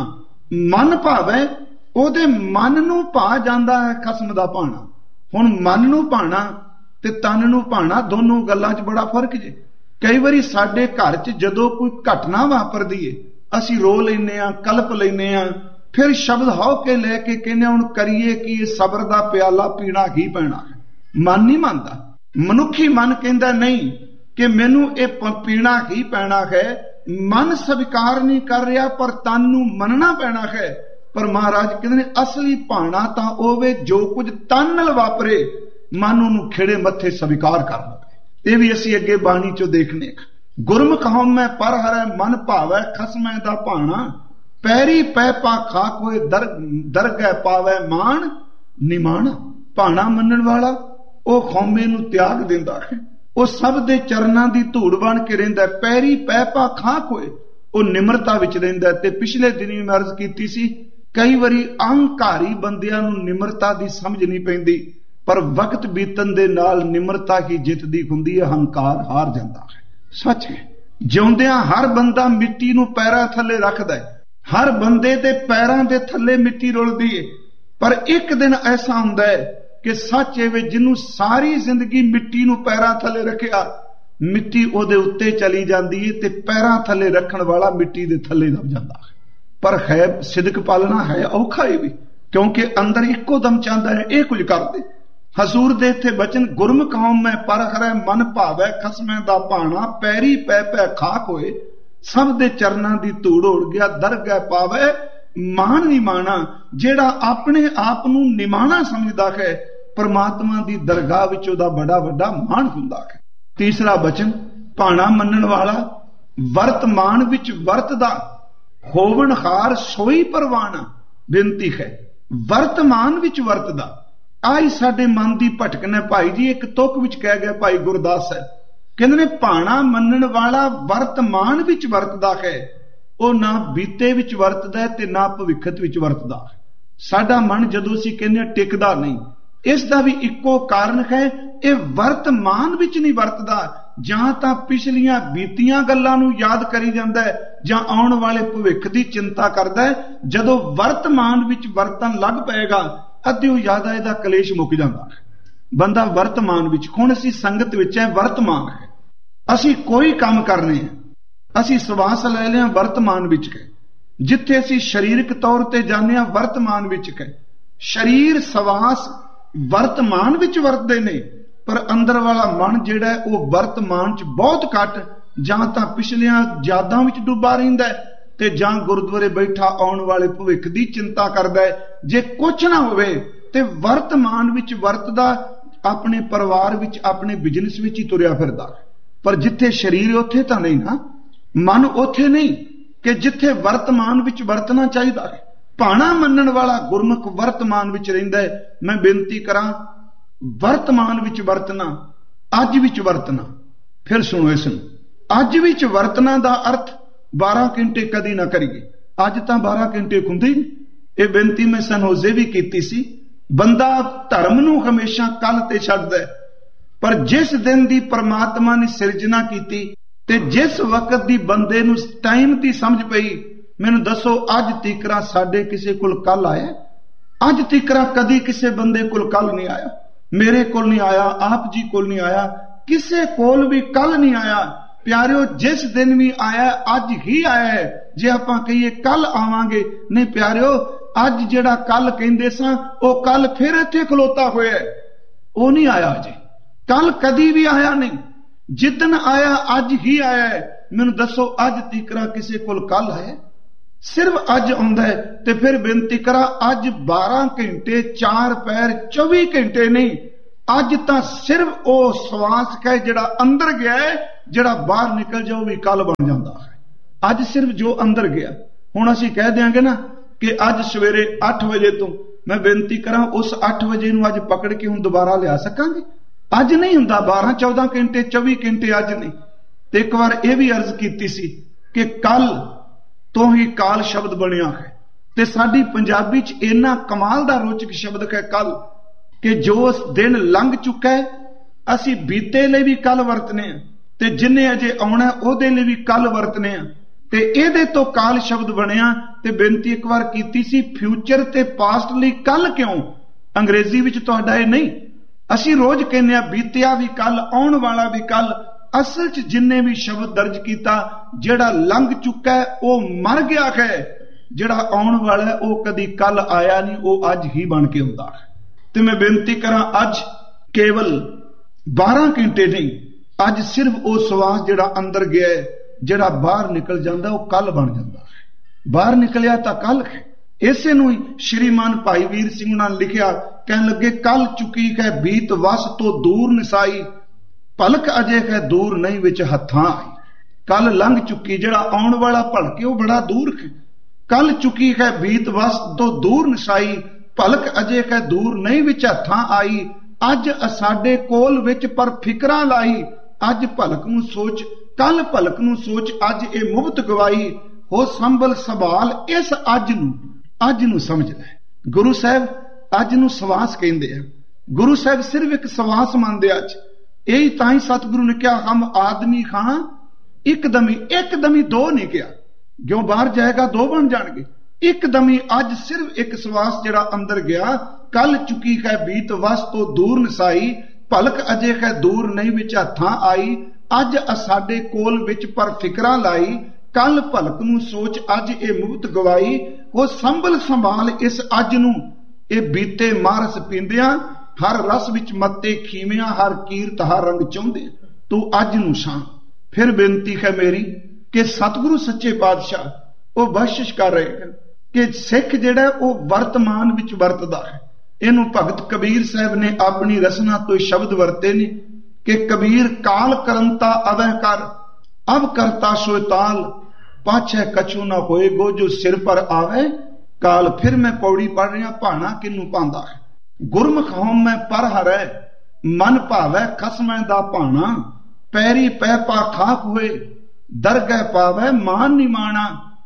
S1: ਮਨ ਭਾਵੈ ਉਹਦੇ ਮਨ ਨੂੰ ਭਾ ਜਾਂਦਾ ਹੈ ਖਸਮ ਦਾ ਭਾਣਾ। ਹੁਣ ਮਨ ਨੂੰ ਭਾਣਾ ਤੇ ਤਨ ਨੂੰ ਭਾਣਾ, ਦੋਨੋਂ ਗੱਲਾਂ 'ਚ ਬੜਾ ਫਰਕ ਜੇ। ਕਈ ਵਾਰੀ ਸਾਡੇ ਘਰ 'ਚ ਜਦੋਂ ਕੋਈ ਘਟਨਾ ਵਾਪਰਦੀ ਏ, ਅਸੀਂ ਰੋ ਲੈਨੇ ਆ, ਕਲਪ ਲੈਨੇ ਆ, ਫਿਰ ਸ਼ਬਦ ਹੋ ਕੇ ਲੈ ਕੇ ਕਹਿੰਦੇ ਹੁਣ ਕਰੀਏ ਕਿ ਸਬਰ ਦਾ ਪਿਆਲਾ ਪੀਣਾ ਹੀ ਪੈਣਾ ਹੈ। ਮਨ ਨਹੀਂ ਮੰਨਦਾ। ਮਨੁੱਖੀ ਮਨ ਕਹਿੰਦਾ ਨਹੀਂ ਕਿ ਮੈਨੂੰ ਇਹ ਪੀਣਾ ਹੀ ਪੈਣਾ ਹੈ। ਮਨ ਸਵੀਕਾਰ ਨਹੀਂ ਕਰ ਰਿਹਾ, ਪਰ ਤਨ ਨੂੰ ਮੰਨਣਾ ਪੈਣਾ ਹੈ। ਪਰ ਮਹਾਰਾਜ ਕਹਿੰਦੇ ਨੇ ਅਸਲੀ ਭਾਣਾ ਤਾਂ ਹੋਵੇ ਜੋ ਕੁਝ ਤਨ ਨਾਲ ਵਾਪਰੇ, ਮਨ ਉਹਨੂੰ ਖੇੜੇ ਮੱਥੇ ਸਵੀਕਾਰ ਕਰ ਲਵੇ। ਇਹ ਵੀ ਅਸੀਂ ਅੱਗੇ ਬਾਣੀ ਚੋਂ ਦੇਖਨੇ। ਗੁਰਮੁਖ ਹਉਮੈ ਪਰ ਹਰੈ, ਮਨ ਭਾਵੈ ਖਸਮੈ ਦਾ ਭਾਣਾ। ਪੈਰੀ ਪੈ ਪਾ ਖਾ ਕੋਏ ਦਰ ਦਰਗਹਿ ਪਾਵੈ ਮਾਣ ਨਿਮਾਣਾ। ਭਾਣਾ ਮੰਨਣ ਵਾਲਾ ਉਹ ਹਉਮੈ ਨੂੰ ਤਿਆਗ ਦਿੰਦਾ ਹੈ, ਉਹ ਸਭ ਦੇ ਚਰਨਾਂ ਦੀ ਧੂੜ ਬਣ ਕੇ ਰਹਿੰਦਾ। ਪੈਰੀ ਪੈ ਪਾ ਖਾ ਕੋਏ, ਉਹ ਨਿਮਰਤਾ ਵਿੱਚ ਰਹਿੰਦਾ। ਤੇ ਪਿਛਲੇ ਦਿਨੀ ਮੈਂ ਅਰਜ਼ ਕੀਤੀ ਸੀ, ਕਈ ਵਾਰੀ ਅਹੰਕਾਰੀ ਬੰਦਿਆਂ ਨੂੰ ਨਿਮਰਤਾ ਦੀ ਸਮਝ ਨਹੀਂ ਪੈਂਦੀ, ਪਰ ਵਕਤ ਬੀਤਣ ਦੇ ਨਾਲ ਨਿਮਰਤਾ ਹੀ ਜਿੱਤਦੀ ਹੁੰਦੀ ਹੈ, ਹੰਕਾਰ ਹਾਰ ਜਾਂਦਾ ਹੈ। ਸੱਚ ਹੈ, ਜਿਉਂਦਿਆਂ ਹਰ ਬੰਦਾ ਮਿੱਟੀ ਨੂੰ ਪੈਰਾਂ ਥੱਲੇ ਰੱਖਦਾ ਹੈ, ਹਰ ਬੰਦੇ ਦੇ ਪੈਰਾਂ ਦੇ ਥੱਲੇ ਮਿੱਟੀ ਰੁਲਦੀ ਹੈ। ਪਰ ਇੱਕ ਦਿਨ ਐਸਾ ਹੁੰਦਾ ਹੈ ਕਿ ਸੱਚ ਐਵੇਂ ਜਿਹਨੂੰ ਸਾਰੀ ਜ਼ਿੰਦਗੀ ਮਿੱਟੀ ਨੂੰ ਪੈਰਾਂ ਥੱਲੇ ਰੱਖਿਆ, ਮਿੱਟੀ ਉਹਦੇ ਉੱਤੇ ਚਲੀ ਜਾਂਦੀ ਹੈ ਤੇ ਪੈਰਾਂ ਥੱਲੇ ਰੱਖਣ ਵਾਲਾ ਮਿੱਟੀ ਦੇ ਥੱਲੇ ਦਬ ਜਾਂਦਾ ਹੈ। ਪਰ ਹੈ ਸਿਦਕ ਪਾਲਣਾ ਹੈ ਔਖਾ ਇਹ ਵੀ, ਕਿਉਂਕਿ ਅੰਦਰ ਇੱਕੋ ਦਮ ਚਾਹੁੰਦਾ ਹੈ ਇਹ ਕੁਝ ਕਰ ਦੇ। ਹਜ਼ੂਰ ਦੇ ਇੱਥੇ ਬਚਨ ਗੁਰਮੁਖ ਹਉਮੈ ਪਰ ਹਰੈ, ਮਨ ਭਾਵੈ ਖਸਮੈ ਦਾ ਭਾਣਾ। ਪੈਰੀ ਪੈ ਪੈ ਖਾਕ ਹੋਏ, ਸਭ ਦੇ ਚਰਨਾਂ ਦੀ ਧੂੜ ਉੜ ਗਿਆ। ਦਰਗਹਿ ਪਾਵੈ ਮਾਣ ਨਿਮਾਣਾ। ਜਿਹੜਾ ਆਪਣੇ ਆਪ ਨੂੰ ਨਿਮਾਣਾ ਸਮਝਦਾ ਹੈ, ਪਰਮਾਤਮਾ ਦੀ ਦਰਗਾਹ ਵਿੱਚ ਉਹਦਾ ਬੜਾ ਵੱਡਾ ਮਾਣ ਹੁੰਦਾ ਹੈ। ਤੀਸਰਾ ਬਚਨ, ਭਾਣਾ ਮੰਨਣ ਵਾਲਾ ਵਰਤਮਾਨ ਵਿੱਚ ਵਰਤਦਾ, ਹੋਵਨਹਾਰ ਸੋਈ ਪਰਵਾਣਾ। ਬੇਨਤੀ ਹੈ ਵਰਤਮਾਨ ਵਿੱਚ ਵਰਤਦਾ। ਆਈ ਸਾਡੇ ਮਨ ਦੀ ਭਟਕਣ ਹੈ ਭਾਈ ਜੀ। ਇੱਕ ਤੁਕ ਵਿੱਚ ਕਹਿ ਗਿਆ ਭਾਈ ਗੁਰਦਾਸ ਸਾਹਿਬ, ਕਹਿੰਦੇ ਨੇ ਭਾਣਾ ਮੰਨਣ ਵਾਲਾ ਵਰਤਮਾਨ ਵਿੱਚ ਵਰਤਦਾ ਹੈ, ਉਹ ਨਾ ਬੀਤੇ ਵਿੱਚ ਵਰਤਦਾ ਤੇ ਨਾ ਭਵਿੱਖਤ ਵਿੱਚ ਵਰਤਦਾ। ਸਾਡਾ ਮਨ ਜਦੋਂ ਅਸੀਂ ਕਹਿੰਦੇ ਟਿਕਦਾ ਨਹੀਂ, ਇਸ ਦਾ ਵੀ ਇੱਕੋ ਕਾਰਨ ਹੈ, ਇਹ ਵਰਤਮਾਨ ਵਿੱਚ ਨਹੀਂ ਵਰਤਦਾ। ਜਾਂ ਤਾਂ ਪਿਛਲੀਆਂ ਬੀਤੀਆਂ ਗੱਲਾਂ ਨੂੰ ਯਾਦ ਕਰੀ ਜਾਂਦਾ ਹੈ, ਜਾਂ ਆਉਣ ਵਾਲੇ ਭਵਿੱਖ ਦੀ ਚਿੰਤਾ ਕਰਦਾ ਹੈ। ਜਦੋਂ ਵਰਤਮਾਨ ਵਿੱਚ ਵਰਤਣ ਲੱਗ ਪਏਗਾ, ਅੱਧਿਓ ਜ਼ਿਆਦਾ ਇਹਦਾ ਕਲੇਸ਼ ਮੁੱਕ ਜਾਂਦਾ ਹੈ। ਬੰਦਾ ਵਰਤਮਾਨ ਵਿੱਚ, ਹੁਣ ਅਸੀਂ ਸੰਗਤ ਵਿੱਚ ਹੈ, ਵਰਤਮਾਨ ਹੈ। ਅਸੀਂ ਕੋਈ ਕੰਮ ਕਰਨੇ ਆ, ਅਸੀਂ ਸਵਾਸ ਲੈ ਲਿਆ ਵਰਤਮਾਨ ਵਿੱਚ ਹੈ। ਜਿੱਥੇ ਅਸੀਂ ਸਰੀਰਕ ਤੌਰ ਤੇ ਜਾਂਦੇ ਹਾਂ ਵਰਤਮਾਨ ਵਿੱਚ ਹੈ। ਸਰੀਰ ਸਵਾਸ ਵਰਤਮਾਨ ਵਿੱਚ ਵਰਤਦੇ ਨੇ, ਪਰ ਅੰਦਰ ਵਾਲਾ ਮਨ ਜਿਹੜਾ ਉਹ ਵਰਤਮਾਨ ਚ ਬਹੁਤ ਘੱਟ, ਜਾਂ ਤਾਂ ਪਿਛਲੀਆਂ ਯਾਦਾਂ ਵਿੱਚ ਡੁੱਬਾ ਰਹਿੰਦਾ ਹੈ ਤੇ ਜਾਂ ਗੁਰਦੁਆਰੇ ਬੈਠਾ ਆਉਣ ਵਾਲੇ ਭਵਿੱਖ ਦੀ ਚਿੰਤਾ ਕਰਦਾ ਹੈ। ਜੇ ਕੁਛ ਨਾ ਹੋਵੇ ਤੇ ਵਰਤਮਾਨ ਵਿੱਚ ਵਰਤਦਾ, ਆਪਣੇ ਪਰਿਵਾਰ ਵਿੱਚ, ਆਪਣੇ ਬਿਜ਼ਨਸ ਵਿੱਚ ਹੀ ਤੁਰਿਆ ਫਿਰਦਾ। ਪਰ ਜਿੱਥੇ ਸਰੀਰ ਉੱਥੇ ਤਾਂ ਨਹੀਂ ਨਾ, ਮਨ ਉੱਥੇ ਨਹੀਂ ਕਿ ਜਿੱਥੇ ਵਰਤਮਾਨ ਵਿੱਚ ਵਰਤਣਾ ਚਾਹੀਦਾ ਹੈ। ਭਾਣਾ ਮੰਨਣ ਵਾਲਾ ਗੁਰਮੁਖ ਵਰਤਮਾਨ ਵਿੱਚ ਰਹਿੰਦਾ ਹੈ। ਮੈਂ ਬੇਨਤੀ ਕਰਾਂ, ਵਰਤਮਾਨ ਵਿੱਚ ਵਰਤਣਾ, ਅੱਜ ਵਿੱਚ ਵਰਤਣਾ। ਫਿਰ ਸੁਣੋ ਇਸ ਨੂੰ, ਅੱਜ ਵਿੱਚ ਵਰਤਣਾ ਦਾ ਅਰਥ ਬਾਰਾਂ ਘੰਟੇ ਕਦੀ ਨਾ ਕਰੀਏ। ਅੱਜ ਤਾਂ ਬਾਰਾਂ ਘੰਟੇ ਹੁੰਦੇ ਹੀ। ਇਹ ਬੇਨਤੀ ਮੈਂ ਸਨੋਜ਼ੇ ਵੀ ਕੀਤੀ ਸੀ। ਬੰਦਾ ਧਰਮ ਨੂੰ ਹਮੇਸ਼ਾ ਕੱਲ ਤੇ ਛੱਡਦਾ ਹੈ, ਪਰ ਜਿਸ ਦਿਨ ਦੀ ਪਰਮਾਤਮਾ ਨੇ ਸਿਰਜਣਾ ਕੀਤੀ ਤੇ ਜਿਸ ਵਕਤ ਦੀ ਬੰਦੇ ਨੂੰ ਟਾਈਮ ਦੀ ਸਮਝ ਪਈ, ਮੈਨੂੰ ਦੱਸੋ ਅੱਜ ਤੀਕਰਾ ਸਾਡੇ ਕਿਸੇ ਕੋਲ ਕੱਲ ਆਇਆ? ਅੱਜ ਤੀਕਰਾ ਕਦੀ ਕਿਸੇ ਬੰਦੇ ਕੋਲ ਕੱਲ ਨਹੀਂ ਆਇਆ। ਮੇਰੇ ਕੋਲ ਨਹੀਂ ਆਇਆ, ਆਪ ਜੀ ਕੋਲ ਨਹੀਂ ਆਇਆ, ਕਿਸੇ ਕੋਲ ਵੀ ਕੱਲ ਨਹੀਂ ਆਇਆ। ਪਿਆਰਿਓ, ਜਿਸ ਦਿਨ ਵੀ ਆਇਆ ਅੱਜ ਹੀ ਆਇਆ ਹੈ। ਜੇ ਆਪਾਂ ਕਹੀਏ ਕੱਲ ਆਵਾਂਗੇ, ਨਹੀਂ ਪਿਆਰਿਓ, ਅੱਜ ਜਿਹੜਾ ਕੱਲ ਕਹਿੰਦੇ ਸਾਂ ਉਹ ਕੱਲ ਫਿਰ ਇੱਥੇ ਖਲੋਤਾ ਹੋਇਆ, ਉਹ ਨਹੀਂ ਆਇਆ ਅਜੇ। ਕੱਲ ਕਦੀ ਵੀ ਆਇਆ ਨਹੀਂ, ਜਿੱਦਣ ਆਇਆ ਅੱਜ ਹੀ ਆਇਆ ਹੈ। ਮੈਨੂੰ ਦੱਸੋ ਅੱਜ ਤੀਕਰਾ ਕਿਸੇ ਕੋਲ ਕੱਲ ਆਇਆ? ਸਿਰਫ ਅੱਜ ਆਉਂਦਾ ਹੈ। ਤੇ ਫਿਰ ਬੇਨਤੀ ਕਰਾਂ, ਅੱਜ ਬਾਰਾਂ ਘੰਟੇ, ਚਾਰ ਪੈਰ, ਚੌਵੀ ਘੰਟੇ ਨਹੀਂ। ਅੱਜ ਤਾਂ ਸਿਰਫ ਉਹ ਸਵਾਸ ਹੈ ਜਿਹੜਾ ਅੰਦਰ ਗਿਆ ਹੈ, ਜਿਹੜਾ ਬਾਹਰ ਨਿਕਲ ਜਾਓ ਵੀ ਕੱਲ ਬਣ ਜਾਂਦਾ ਹੈ। ਅੱਜ ਸਿਰਫ ਜੋ ਅੰਦਰ ਗਿਆ। ਹੁਣ ਅਸੀਂ ਕਹਿ ਦਿਆਂਗੇ ਨਾ ਕਿ ਅੱਜ ਸਵੇਰੇ ਅੱਠ ਵਜੇ ਤੋਂ, ਮੈਂ ਬੇਨਤੀ ਕਰਾਂ ਉਸ ਅੱਠ ਵਜੇ ਨੂੰ ਅੱਜ ਪਕੜ ਕੇ ਹੁਣ ਦੁਬਾਰਾ ਲਿਆ ਸਕਾਂਗੇ? ਅੱਜ ਨਹੀਂ ਹੁੰਦਾ। ਬਾਰਾਂ ਚੌਦਾਂ ਘੰਟੇ, ਚੌਵੀ ਘੰਟੇ ਅੱਜ ਨਹੀਂ। ਤੇ ਇੱਕ ਵਾਰ ਇਹ ਵੀ ਅਰਜ਼ ਕੀਤੀ ਸੀ ਕਿ ਕੱਲ ਤੋਂ ਹੀ ਕਾਲ ਸ਼ਬਦ ਬਣਿਆ ਹੈ। ਤੇ ਸਾਡੀ ਪੰਜਾਬੀ ਚ ਇੰਨਾ ਕਮਾਲ ਦਾ ਰੋਚਕ ਸ਼ਬਦ ਹੈ ਕੱਲ, ਕਿ ਜੋ ਦਿਨ ਲੰਘ ਚੁੱਕਾ ਹੈ ਅਸੀਂ ਬੀਤੇ ਲਈ ਵੀ ਕੱਲ ਵਰਤਨੇ ਆ, ਤੇ ਜਿੰਨੇ ਅਜੇ ਆਉਣਾ ਉਹਦੇ ਲਈ ਵੀ ਕੱਲ ਵਰਤਨੇ ਆ। ਤੇ ਇਹਦੇ ਤੋਂ ਕਾਲ ਸ਼ਬਦ ਬਣਿਆ। ਤੇ ਬੇਨਤੀ ਇੱਕ ਵਾਰ ਕੀਤੀ ਸੀ, ਫਿਊਚਰ ਤੇ ਪਾਸਟ ਲਈ ਕੱਲ ਕਿਉਂ? ਅੰਗਰੇਜ਼ੀ ਵਿੱਚ ਤੁਹਾਡਾ ਇਹ ਨਹੀਂ। ਅਸੀਂ ਰੋਜ਼ ਕਹਿੰਦੇ ਆ ਬੀਤਿਆ ਵੀ ਕੱਲ, ਆਉਣ ਵਾਲਾ ਵੀ ਕੱਲ। ਅਸਲ ਚ ਜਿੰਨੇ ਵੀ ਸ਼ਬਦ ਦਰਜ ਕੀਤਾ, ਜਿਹੜਾ ਲੰਘ ਚੁੱਕਾ ਹੈ ਉਹ ਮਰ ਗਿਆ ਹੈ, ਜਿਹੜਾ ਆਉਣ ਵਾਲਾ ਹੈ ਉਹ ਕਦੀ ਕੱਲ ਆਇਆ ਨਹੀਂ, ਉਹ ਅੱਜ ਹੀ ਬਣ ਕੇ ਹੁੰਦਾ ਹੈ। ਤੇ ਮੈਂ ਬੇਨਤੀ ਕਰਾਂ, ਅੱਜ ਕੇਵਲ बारह घंटे नहीं, अज सिर्फ वो सवास जिहड़ा अंदर गया है, जिहड़ा बाहर निकल जाता वो कल बन जाता है। बाहर निकलिया तो कल है। इसे नूं ही श्रीमान भाई वीर सिंह ने लिखिया, कहन लगे कल चुकी है बीत वस तो दूर निसाई, पलक अजे है दूर नहीं विच हत्थां आई। कल लंघ चुकी, जिहड़ा आउण वाला भलके वो बड़ा दूर है। कल चुकी है बीत वस तो दूर निसाई, भलक अजे है दूर नहीं विच हत्थां आई। अज साडे कोल विच पर फिकरां लाई, अज भलक नूं सोच कल भलक नूं सोच, अज ए मुफ्त गवाई। हो संभल संभाल इस अज नूं, अज नूं समझ लै। गुरु साहब अज नूं सवास कहंदे आ। गुरु साहब सिर्फ एक सवास मंनदे अज। यही तां ही सतगुरु ने कहा हम आदमी खां एकदमी, एकदमी दो नहीं कहा, जो बाहर जाएगा दो बन जाएंगे। एकदमी अज सिर्फ एक सवास जिहड़ा अंदर गया, कल चुकी है बीत वस तो दूर नसाई, भलक अजे है दूर नहीं विच हत्थां आई। अज साडे कोल विच पर फिकरां लाई, कल भलक नूं सोच अज ए मुफ्त गवाई। वो संभल संभाल इस अज नूं, ए बीते मारस पींदियां, हर रस विच मत्ते खीवियां, हर कीरत हर रंग चाहुंदे। तू अज नूं सां। फिर बेनती है मेरी कि सतगुरु सच्चे पातशाह वो बख्शिश कर रहे हैं कि सिख जिहड़ा वो वर्तमान विच वरतदा है। इनू भगत कबीर साहब ने अपनी रसना तो शब्द वरते ने कि कबीर काल करंता अवह कर, अब करता सो ताल, पाछे कछु ना होए गो जो सिर पर आवे काल। फिर मैं पौड़ी पढ़ रहा, भाना किनू पांदा है, गुरमुख होम में पर हरै, मन भावै खसमै दा भाना। पैरी पै पा खाक हुए, दरगह पावै मान निमाना।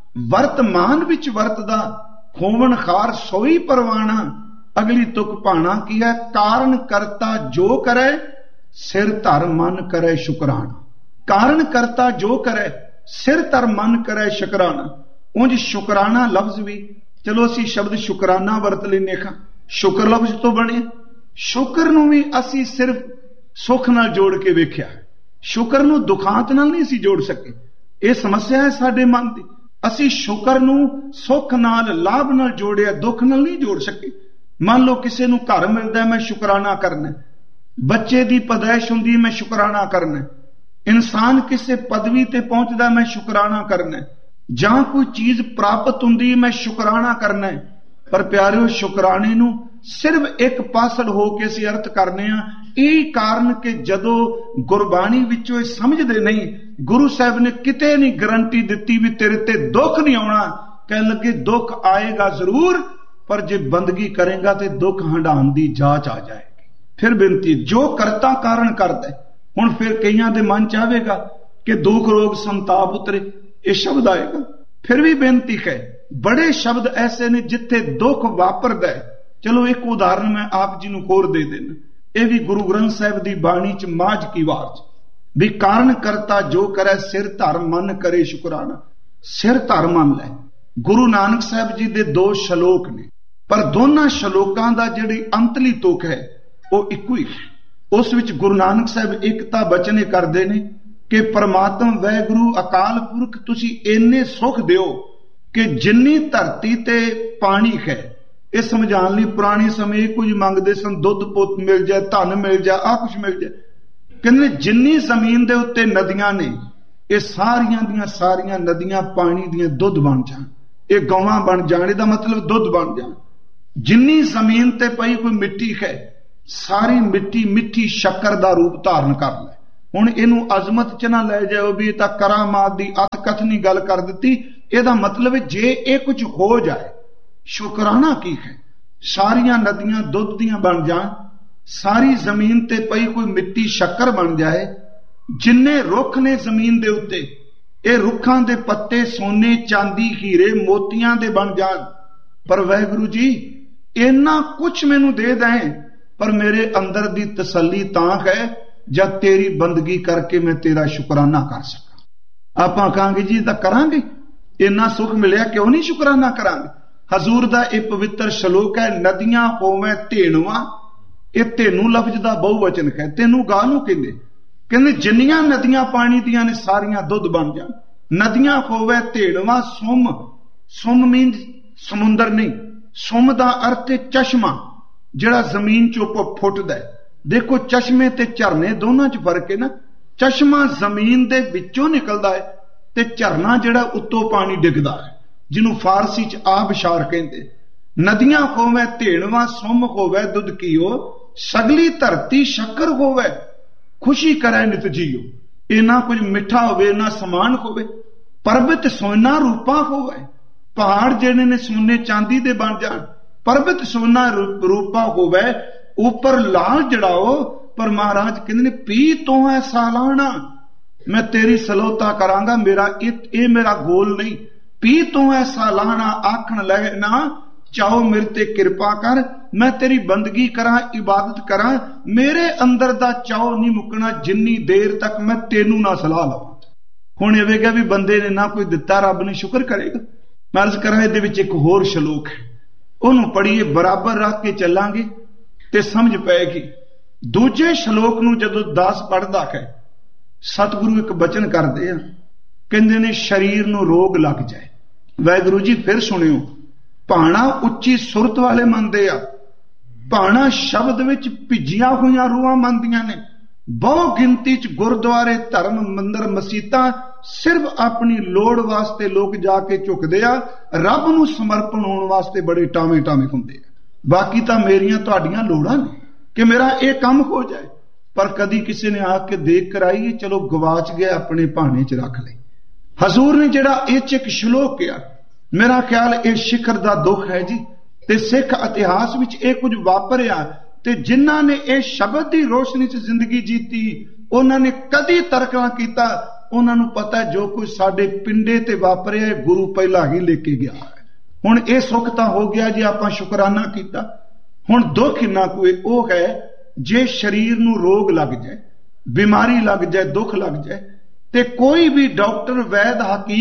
S1: वर्तमान विच वरतदा, होवन खार सोई परवाना। अगली तुक भाना की है, कारण करता जो करे, सिर धर मन करे शुकराना। कारण करता जो करे, सिर धर मन करे शुकराना। उंज शुकराना लफ्ज भी चलो असी शब्द शुकराना वरत लेने खां, शुक्र लफ्ज तो बने। शुक्र नूं भी असी सिर्फ सुख नाल जोड़ के वेख्या है, शुक्र नूं दुखांत नाल नहीं असी जोड़ सके। यह समस्या है साडे मन दी। असी शुक्र नूं सुख नाल लाभ नाल जोड़िया, दुख नाल नहीं जोड़ सके। मान लो किसी नूं घर मिलदा है, मैं शुकराना करना। बच्चे दी पैदाइश हुंदी, मैं शुकराना करना। इंसान किसी पदवी ते पहुंचदा, मैं शुकराना करना। जां कोई चीज प्राप्त हुंदी, मैं शुकराना करना। पर प्यारिओ शुकराने नूं सिर्फ एक पासड़ हो के असीं अर्थ करने आ। यही कारण कि जदों गुरबाणी विचों समझदे नहीं, गुरु साहब ने किते नहीं गारंटी दिती भी तेरे ते दुख नहीं आउणा। कहण लगे दुख आएगा जरूर, पर जे बंदगी करेगा तो दुख हंडाण दी जांच आ जाएगी। फिर बेनती, जो करता कारण करदा है। हुण फिर कईयां दे मन चाहेगा कि दुख रोग संताप उतरे, यह शब्द आएगा। फिर भी बेनती है, बड़े शब्द ऐसे ने जिथे दुख वापरदा है। चलो एक उदाहरण मैं आप जी नूं होर दे देना। यह भी गुरु ग्रंथ साहिब दी बाणी च माझ की वार च भी कारण करता जो करे, सिर धर मन करे शुकराना। सिर धर मन लै। गुरु नानक साहब जी दे दो शलोक ने, पर दोनों शलोकां दा जिहड़ी अंतली तुक है वो इक्को ही है। उस विच गुरु नानक साहब एकता बचने करदे ने कि परमात्मा वैगुरु अकाल पुरख तुसी इन्ने सुख दिओ कि जिन्नी धरती ते पानी है। यह समझाने लई पुराने समय कुछ मंगते सन, दुध पुत मिल जाए, धन मिल जाए, आ कुछ मिल जाए। कहते जिन्नी जमीन दे उत्ते नदियां ने, ये सारियां दियां सारियां नदियां पानी दियां दुध बन जान, ये गौवां बन जाने का मतलब दुध बन जान। जिन्नी जमीन ते पई कोई मिट्टी है, सारी मिट्टी मिट्टी शक्कर का रूप धारण कर ले। हुण इनू अजमत च ना लै जाओ भी तां करामात दी अत कथनी गल कर दित्ती। इहदा मतलब जे ये कुछ हो जाए, शुकराना की है। सारियां नदियां दुध दियां बन जान, सारी जमीन ते पई कोई मिट्टी शक्कर बन जाए, जिन्ने रुख ने जमीन दे उत्ते, ये रुखां दे पत्ते सोने चांदी हीरे मोतियां दे बन जान, पर वाहिगुरू जी इन्ना कुछ मैनू दे दें, पर मेरे अंदर दी तसल्ली तां है जब तेरी बंदगी करके मैं तेरा शुकराना कर सका। आपां कहांगे जी तां करांगे, इन्ना सुख मिलिया क्यों नहीं शुकराना करांगे। हजूर दा एक पवित्र श्लोक है, नदियां होवें धेनुआ। ये धेनू लफ्ज दा बहुवचन है, तेनू गानू कहंदे। कहंदे जिन्नियां नदियां पानी दियां ने सारियां दुध बन जान। नदियां होवे धेनुआ सुम, सुम मीन्स समुंदर नहीं, सुम दा अर्थ है चश्मा, जिहड़ा जमीन चों फुटदा है। देखो चश्मे ते झरने दोनों च फर्क है ना। चश्मा जमीन दे विचों निकलदा है ते झरना जिहड़ा उत्तों पानी डिगदा है, जिन्हों फारसी च आबशार कहंदे। नदियां होवे धेड़वा सुम होवे दुध कीओ, सगली धरती शक्कर होवे खुशी करे नित जीओ। इना कुछ मिठा होवे ना समान होवे, पर्वत सोना रूपा होवे, पहाड़ जिहड़े ने सोने चांदी दे बन जाण, पर्वत सोना रूपा होवे, ऊपर लाल जड़ाओ। पर महाराज कहंदे ने पी तो है सालाना, मैं तेरी सलोता करांगा, मेरा ये मेरा गोल नहीं। पी तो है सालाना आखण लगे ना, चाहो मेरे ते कृपा कर, मैं तेरी बंदगी करा इबादत करा, मेरे अंदर दा चाहो नहीं मुकना जिन्नी देर तक मैं तेनू ना सलाह लवां। हुण एवेगा भी बंदे ने ना कोई दिता, रब ने शुक्र करेगा। मैं अर्ज करा इहदे विच एक होर शलोक है, उहनूं पढ़ीए बराबर रख के चलांगे ते समझ पैगी। दूजे शलोक नूं जदों दास पढ़दा है, सतगुरु एक बचन करदे आ, कहंदे ने शरीर नूं रोग लग जाए। वाहिगुरू जी फिर सुनियो, भाणा उच्ची सुरत वाले मनदे आ, भाणा शब्द विच भिजिया होईयां रूहां मनदियां ने। बहु गिनती च गुरुद्वारे धर्म मंदिर मसीतां सिर्फ अपनी लोड़ वास्ते लोग जाके झुकदे आ, रब नूं समर्पण होण वास्ते बड़े टावे टावे हुंदे आ। बाकी तां मेरियां तुहाडीआं लोड़ां ने कि मेरा ये काम हो जाए, पर कदी किसी ने आके देख कराई, चलो गवाच गया अपने भाने च रख ले। हजूर ने जिहड़ा इह च एक श्लोक किया, मेरा ख्याल ये शिखर दा दुख है जी। ते सिख इतिहास विच ये कुछ वापरिया, ते जिन्हां ने ये शब्द की रोशनी च जिंदगी जीती, उन्हां ने कदी तर्क ना कीता। उन्हां नूं पता है जो कुछ साडे पिंडे ते वापरिया गुरु पहला ही लेके गया है। हुण ये सुख तां हो गया जी, आपां शुकराना कीता। हुण दुख इन्ना कोई ओ है, जे शरीर नूं रोग लग जाए, बीमारी लग जाए, दुख लग जाए, ते कोई भी डॉक्टर वैद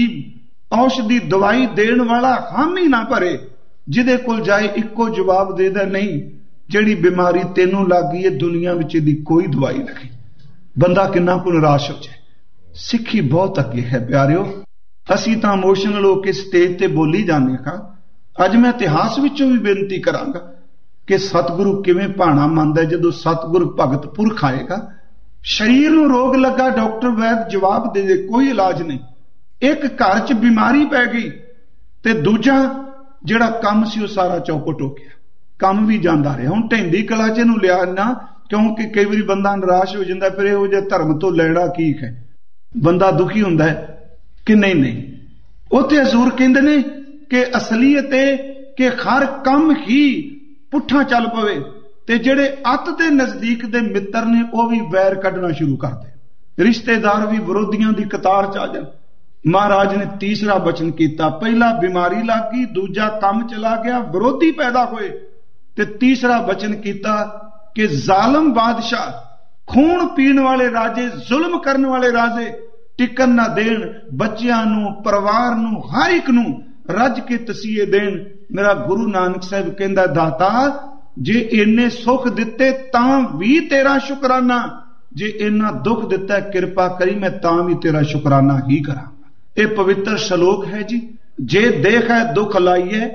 S1: हकीम औषधि दवाई देण वाला हामी ना भरे, जिदे कोल जाए इक्को जवाब दे दे, नहीं जिहड़ी बीमारी तेनों लग गई है दुनिया विच इहदी कोई दवाई नहीं। बंदा किन्ना को निराश हो जाए। सिक्खी बहुत अगे है प्यारिओ, असीं तां इमोशनल होके स्टेज ते बोली जाने का। अज मैं इतिहास विचों भी बेनती करांगा कि सतगुरु किवें भाणा मनदा है। जदों सतगुरु भगत पुरख आएगा, शरीर नूं रोग लगा, डॉक्टर वैद जवाब दे दे कोई इलाज नहीं। एक घर च बीमारी पै गई ते दूजा जिहड़ा काम सी वो सारा चौपट हो गया, काम भी जांदा रहा। हुण ढैंदी कला च इहनूं लिया ना, क्योंकि कई वारी बंदा निराश हो जांदा, फिर इहो जिहे धर्म तो लैड़ा की है, बंदा दुखी हुंदा है कि नहीं नहीं। उत्थे हजूर कहंदे ने कि असलीयत है कि हर काम ही पुठा चल पवे, ते जिहड़े अत दे नजदीक दे मित्र ने वो भी वैर कढना शुरू कर दे, रिश्तेदार भी विरोधियों की कतार च आ जाण। महाराज ने तीसरा वचन किया, पहला बीमारी लग गई, दूजा काम चला गया, विरोधी पैदा होए, ते तीसरा वचन किया कि जालम बादशाह, खून पीण वाले राजे, जुल्म करने वाले राजे टिकन ना देण, बच्चियां नूं, परिवार नूं, हर एक नूं रज के तसीहे देण। मेरा गुरु नानक साहिब कहंदा, दाता जे इन्ने सुख दिते तां भी तेरा शुकराना, जे इन्ना दुख दिता कृपा करी मैं तां भी तेरा शुकराना ही करांगा। ये पवित्र श्लोक है जी। जे देख है दुख लाइए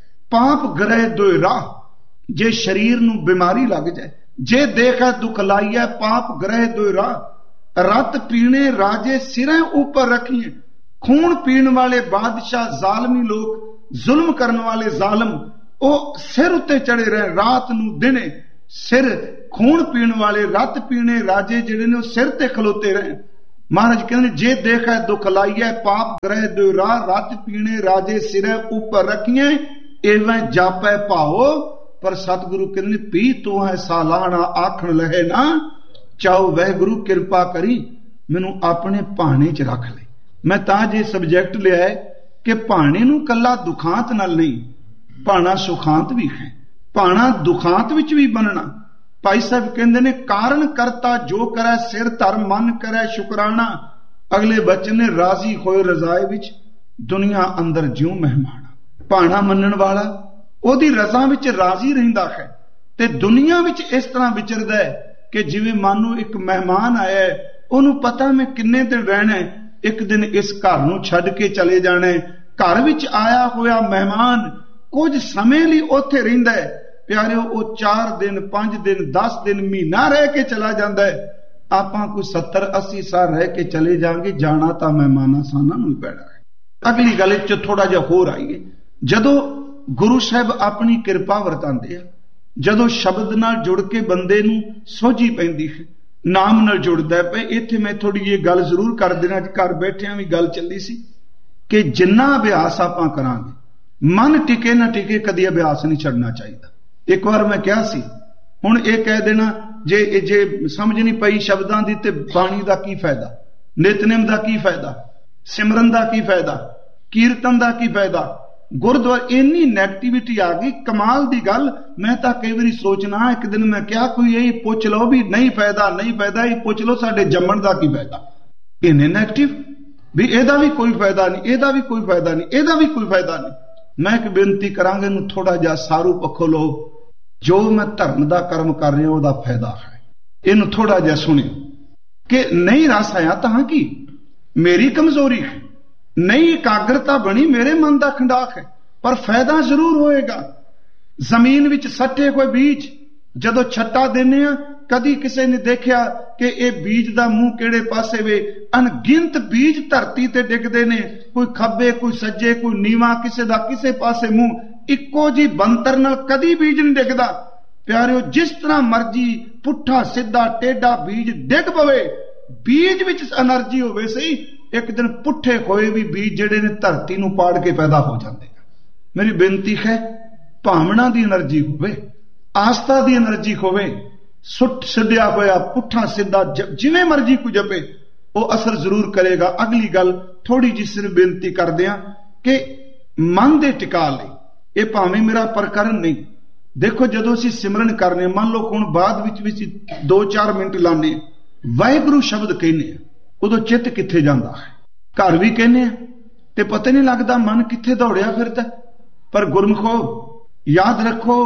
S1: पाप ग्रह दो राह, जे शरीर नूं बीमारी लग जाए, जे देख है दुख लाइए पाप ग्रह दो राह, रत पीने राजे सिरें ऊपर रखिए, खून पीण वाले बादशाह जालमी लोग, जुल्म करने वाले जालम ओ सिर उत्ते चढ़े रहे, रात नूं दिने सिर खून पीण वाले रत पीने राजे जिहड़े ने सिर ते खलोते रहे। महाराज कहते जे देखा दुख लाइए पाप ग्रह दो राह, रत पीने राजे सिरे ऊपर रखिए, एवं जापै भाओ। पर सतगुरु कहते पी तू है सालाना आखण लहे ना, चाहो वह गुरु कृपा करी मैनू अपने भाने च रख ले। मैं तां जे सबजैक्ट लिया है कि भाने नूं कल्ला दुखांत नाल नहीं, भाना सुखांत भी है, भाना दुखांत विच भी बनना। भाई साहब कहते ने कारण करता जो करे सिर धर मन करे शुकराना। अगले बचन ने राजी होए रजाए विच दुनिया अंदर ज्यों मेहमान। भाना मनण वाला ओदी रजा विच राजी रहिंदा है ते दुनिया विच इस तरह विचरदा है कि जिवें मानो एक मेहमान आया है, उन्होंने पता मैं किन्ने दिन रहना है, एक दिन इस घर नूं छड्ड के चले जाना है। घर विच आया होया मेहमान कुछ समय लई उत्थे रहिंदा है, ਪਿਆਰਿਓ ਉਹ ਚਾਰ ਦਿਨ ਪੰਜ ਦਿਨ ਦਸ ਦਿਨ ਮਹੀਨਾ ਰਹਿ ਕੇ ਚਲਾ ਜਾਂਦਾ ਹੈ। ਆਪਾਂ ਕੋਈ ਸੱਤਰ ਅੱਸੀ ਸਾਲ ਰਹਿ ਕੇ ਚਲੇ ਜਾਵਾਂਗੇ, ਜਾਣਾ ਤਾਂ ਮਹਿਮਾਨਾਂ ਸਾਨਾਂ ਨੂੰ ਹੀ ਪੈਣਾ ਹੈ। ਅਗਲੀ ਗੱਲ ਚ ਥੋੜਾ ਜਿਹਾ ਹੋਰ ਆਈਏ, ਜਦੋਂ ਗੁਰੂ ਸਾਹਿਬ ਆਪਣੀ ਕਿਰਪਾ ਵਰਤਾਉਂਦੇ ਆ, ਜਦੋਂ ਸ਼ਬਦ ਨਾਲ ਜੁੜ ਕੇ ਬੰਦੇ ਨੂੰ ਸੋਝੀ ਪੈਂਦੀ ਹੈ, ਨਾਮ ਨਾਲ ਜੁੜਦਾ ਪਏ। ਇੱਥੇ ਮੈਂ ਥੋੜੀ ਜਿਹੀ ਗੱਲ ਜ਼ਰੂਰ ਕਰ ਦੇਣਾ, ਅੱਜ ਘਰ ਬੈਠਿਆਂ ਵੀ ਗੱਲ ਚੱਲੀ ਸੀ ਕਿ ਜਿੰਨਾ ਅਭਿਆਸ ਆਪਾਂ ਕਰਾਂਗੇ, ਮਨ ਟਿਕੇ ਨਾ ਟਿਕੇ, ਕਦੀ ਅਭਿਆਸ ਨਹੀਂ ਛੱਡਣਾ ਚਾਹੀਦਾ। ਇੱਕ ਵਾਰ ਮੈਂ ਕਿਹਾ ਸੀ, ਹੁਣ ਇਹ ਕਹਿ ਦੇਣਾ ਜੇ ਜੇ ਸਮਝ ਨਹੀਂ ਪਈ ਸ਼ਬਦਾਂ ਦੀ ਤੇ ਬਾਣੀ ਦਾ ਕੀ ਫਾਇਦਾ, ਨਿਤਨੇਮ ਦਾ ਕੀ ਫਾਇਦਾ, ਸਿਮਰਨ ਦਾ ਕੀ ਫਾਇਦਾ, ਕੀਰਤਨ ਦਾ ਕੀ ਫਾਇਦਾ, ਗੁਰਦੁਆਰੇ ਇੰਨੀ ਨੈਗੇਟਿਵਿਟੀ ਆ ਗਈ। ਕਮਾਲ ਦੀ ਗੱਲ, ਮੈਂ ਤਾਂ ਕਈ ਵਾਰੀ ਸੋਚਣਾ, ਇੱਕ ਦਿਨ ਮੈਂ ਕਿਹਾ ਕੋਈ ਇਹ ਪੁੱਛ ਲਓ ਵੀ ਨਹੀਂ ਫਾਇਦਾ ਨਹੀਂ ਫਾਇਦਾ, ਇਹ ਪੁੱਛ ਲਓ ਸਾਡੇ ਜੰਮਣ ਦਾ ਕੀ ਫਾਇਦਾ। ਇਹਨੇ ਨੈਗੇਟਿਵ ਵੀ ਇਹਦਾ ਵੀ ਕੋਈ ਫਾਇਦਾ ਨਹੀਂ, ਇਹਦਾ ਵੀ ਕੋਈ ਫਾਇਦਾ ਨਹੀਂ, ਇਹਦਾ ਵੀ ਕੋਈ ਫਾਇਦਾ ਨਹੀਂ। ਮੈਂ ਇੱਕ ਬੇਨਤੀ ਕਰਾਂਗਾ, ਇਹਨੂੰ ਥੋੜਾ ਜਿਹਾ ਸਾਰੂ ਪੱਖੋਂ ਲਓ, ਜੋ ਮੈਂ ਧਰਮ ਦਾ ਕਰਮ ਕਰ ਰਿਹਾ ਉਹਦਾ ਫਾਇਦਾ ਹੈ। ਇਹਨੂੰ ਥੋੜਾ ਜਿਹਾ ਸੁਣਿਓ ਕਿ ਨਹੀਂ ਰਸ ਆਇਆ ਤਾਂ ਕੀ ਮੇਰੀ ਕਮਜ਼ੋਰੀ ਹੈ, ਨਹੀਂ ਇਕਾਗਰਤਾ ਬਣੀ ਮੇਰੇ ਮਨ ਦਾ ਖੰਡਾਕ ਹੈ, ਪਰ ਫਾਇਦਾ ਜ਼ਰੂਰ ਹੋਏਗਾ। ਜ਼ਮੀਨ ਵਿੱਚ ਸੱਟੇ ਹੋਏ ਬੀਜ ਜਦੋਂ ਛੱਟਾ ਦਿੰਦੇ ਆ, ਕਦੀ ਕਿਸੇ ਨੇ ਦੇਖਿਆ ਕਿ ਇਹ ਬੀਜ ਦਾ ਮੂੰਹ ਕਿਹੜੇ ਪਾਸੇ ਵੇ? ਅਣਗਿਣਤ ਬੀਜ ਧਰਤੀ ਤੇ ਡਿੱਗਦੇ ਨੇ, ਕੋਈ ਖੱਬੇ ਕੋਈ ਸੱਜੇ, ਕੋਈ ਨੀਵਾਂ, ਕਿਸੇ ਦਾ ਕਿਸੇ ਪਾਸੇ ਮੂੰਹ। ਇੱਕੋ ਜੀ ਬੰਤਰ ਨਾਲ ਕਦੀ ਬੀਜ ਨਹੀਂ ਡਿੱਗਦਾ। ਪਿਆਰਿਓ, ਜਿਸ ਤਰ੍ਹਾਂ ਮਰਜੀ ਪੁੱਠਾ ਸਿੱਧਾ ਟੇਢਾ ਬੀਜ ਡਿੱਗ ਪਵੇ, ਬੀਜ ਵਿੱਚ એનર્ਜੀ ਹੋਵੇ ਸਹੀ, ਇੱਕ ਦਿਨ ਪੁੱਠੇ ਹੋਏ ਵੀ ਬੀਜ ਜਿਹੜੇ ਨੇ ਧਰਤੀ ਨੂੰ ਪਾੜ ਕੇ ਪੈਦਾ ਹੋ ਜਾਂਦੇ। ਮੇਰੀ ਬੇਨਤੀ ਹੈ, ਭਾਵਨਾ ਦੀ એનર્ਜੀ ਹੋਵੇ, ਆਸਥਾ ਦੀ એનર્ਜੀ ਹੋਵੇ, ਸੁੱਟ ਛੱਡਿਆ ਹੋਇਆ ਪੁੱਠਾ ਸਿੱਧਾ ਜਿਵੇਂ ਮਰਜੀ ਕੋਈ ਜਪੇ, ਉਹ ਅਸਰ ਜ਼ਰੂਰ ਕਰੇਗਾ। ਅਗਲੀ ਗੱਲ ਥੋੜੀ ਜਿਹੀ ਸਿਰਫ ਬੇਨਤੀ ਕਰਦੇ ਆ ਕਿ ਮਨ ਦੇ ਟਿਕਾ ਲਈ, ਇਹ ਭਾਵੇਂ ਮੇਰਾ ਪ੍ਰਕਰਨ ਨਹੀਂ, ਦੇਖੋ ਜਦੋਂ ਅਸੀਂ ਸਿਮਰਨ ਕਰਨੇ, ਮੰਨ ਲਓ ਹੁਣ ਬਾਅਦ ਵਿੱਚ ਵੀ ਦੋ ਚਾਰ ਮਿੰਟ ਲਾਣੇ, ਵਾਹਿਗੁਰੂ ਸ਼ਬਦ ਕਹਿੰਦੇ ਆ, ਉਦੋਂ ਚਿੱਤ ਕਿੱਥੇ ਜਾਂਦਾ ਹੈ? ਘਰ ਵੀ ਕਹਿੰਦੇ ਆ ਤੇ ਪਤਾ ਨਹੀਂ ਲੱਗਦਾ ਮਨ ਕਿੱਥੇ ਦੌੜਿਆ ਫਿਰਦਾ। ਪਰ ਗੁਰਮਖੋ ਯਾਦ ਰੱਖੋ,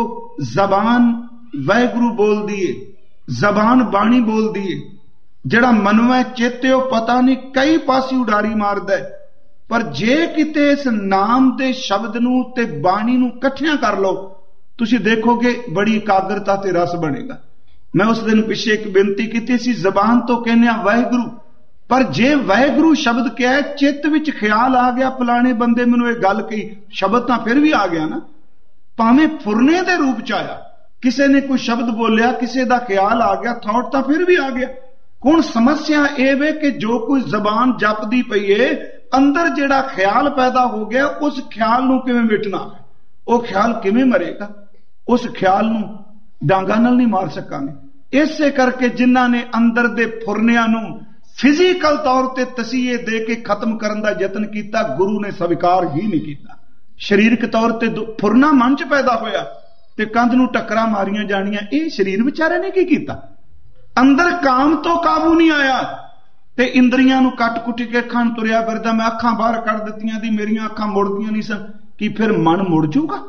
S1: ਜ਼ਬਾਨ ਵਾਹਿਗੁਰੂ ਬੋਲਦੀ ਏ, ਜ਼ਬਾਨ ਬਾਣੀ ਬੋਲਦੀ ਏ, ਜਿਹੜਾ ਮਨਵਾ ਚੇਤੇ ਉਹ ਪਤਾ ਨਹੀਂ ਕਈ ਪਾਸੇ ਉਡਾਰੀ ਮਾਰਦਾ। ਪਰ ਜੇ ਕਿਤੇ ਇਸ ਨਾਮ ਦੇ ਸ਼ਬਦ ਨੂੰ ਤੇ ਬਾਣੀ ਨੂੰ ਇਕੱਠਿਆਂ ਕਰ ਲਓ, ਤੁਸੀਂ ਦੇਖੋਗੇ ਬੜੀ ਇਕਾਗਰਤਾ ਤੇ ਰਸ ਬਣੇਗਾ। ਮੈਂ ਉਸ ਦਿਨ ਪਿੱਛੇ ਇੱਕ ਬੇਨਤੀ ਕੀਤੀ ਸੀ, ਜ਼ਬਾਨ ਤੋਂ ਕਹਿੰਦੇ ਆ ਵਾਹਿਗੁਰੂ, ਪਰ ਜੇ ਵਾਹਿਗੁਰੂ ਸ਼ਬਦ ਕਿਹਾ, ਚਿੱਤ ਵਿੱਚ ਖਿਆਲ ਆ ਗਿਆ ਫਲਾਣੇ ਬੰਦੇ ਮੈਨੂੰ ਇਹ ਗੱਲ ਕਹੀ, ਸ਼ਬਦ ਤਾਂ ਫਿਰ ਵੀ ਆ ਗਿਆ ਨਾ, ਭਾਵੇਂ ਫੁਰਨੇ ਦੇ ਰੂਪ ਚ ਆਇਆ, ਕਿਸੇ ਨੇ ਕੋਈ ਸ਼ਬਦ ਬੋਲਿਆ, ਕਿਸੇ ਦਾ ਖਿਆਲ ਆ ਗਿਆ, ਥਾਟ ਤਾਂ ਫਿਰ ਵੀ ਆ ਗਿਆ। ਹੁਣ ਸਮੱਸਿਆ ਇਹ ਵੇ ਕਿ ਜੋ ਕੋਈ ਜ਼ਬਾਨ ਜਪਦੀ ਪਈ ਏ, ਅੰਦਰ ਜਿਹੜਾ ਖਿਆਲ ਪੈਦਾ ਹੋ ਗਿਆ, ਉਸ ਖਿਆਲ ਨੂੰ ਕਿਵੇਂ ਮਿਟਣਾ, ਉਹ ਖਿਆਲ ਕਿਵੇਂ ਮਰੇਗਾ? ਉਸ ਖਿਆਲ ਨੂੰ ਡਾਂਗਾ ਨਾਲ ਨਹੀਂ ਮਾਰ ਸਕਾਂਗੇ। ਇਸੇ ਕਰਕੇ ਜਿਨ੍ਹਾਂ ਨੇ ਅੰਦਰ ਦੇ ਫੁਰਨਿਆਂ ਨੂੰ ਫਿਜ਼ੀਕਲ ਤੌਰ ਤੇ ਤਸੀਹੇ ਦੇ ਕੇ ਖਤਮ ਕਰਨ ਦਾ ਯਤਨ ਕੀਤਾ, ਗੁਰੂ ਨੇ ਸਵੀਕਾਰ ਹੀ ਨਹੀਂ ਕੀਤਾ। ਸਰੀਰਕ ਤੌਰ ਤੇ ਫੁਰਨਾ ਮਨ ਚ ਪੈਦਾ ਹੋਇਆ ਤੇ ਕੰਧ ਨੂੰ ਟੱਕਰਾਂ ਮਾਰੀਆਂ ਜਾਣੀਆਂ, ਇਹ ਸਰੀਰ ਵਿਚਾਰੇ ਨੇ ਕੀ ਕੀਤਾ? ਅੰਦਰ ਕਾਮ ਤੋਂ ਕਾਬੂ ਨਹੀਂ ਆਇਆ ਤੇ ਇੰਦਰੀਆਂ ਨੂੰ ਕੱਟ ਕੁੱਟ ਕੇ ਅੱਖਾਂ ਨੂੰ ਤੁਰਿਆ ਫਿਰਦਾ, ਮੈਂ ਅੱਖਾਂ ਬਾਹਰ ਕੱਢ ਦਿੱਤੀਆਂ ਦੀ, ਮੇਰੀਆਂ ਅੱਖਾਂ ਮੁੜਦੀਆਂ ਨਹੀਂ ਸਨ। ਕੀ ਫਿਰ ਮਨ ਮੁੜ ਜੂਗਾ?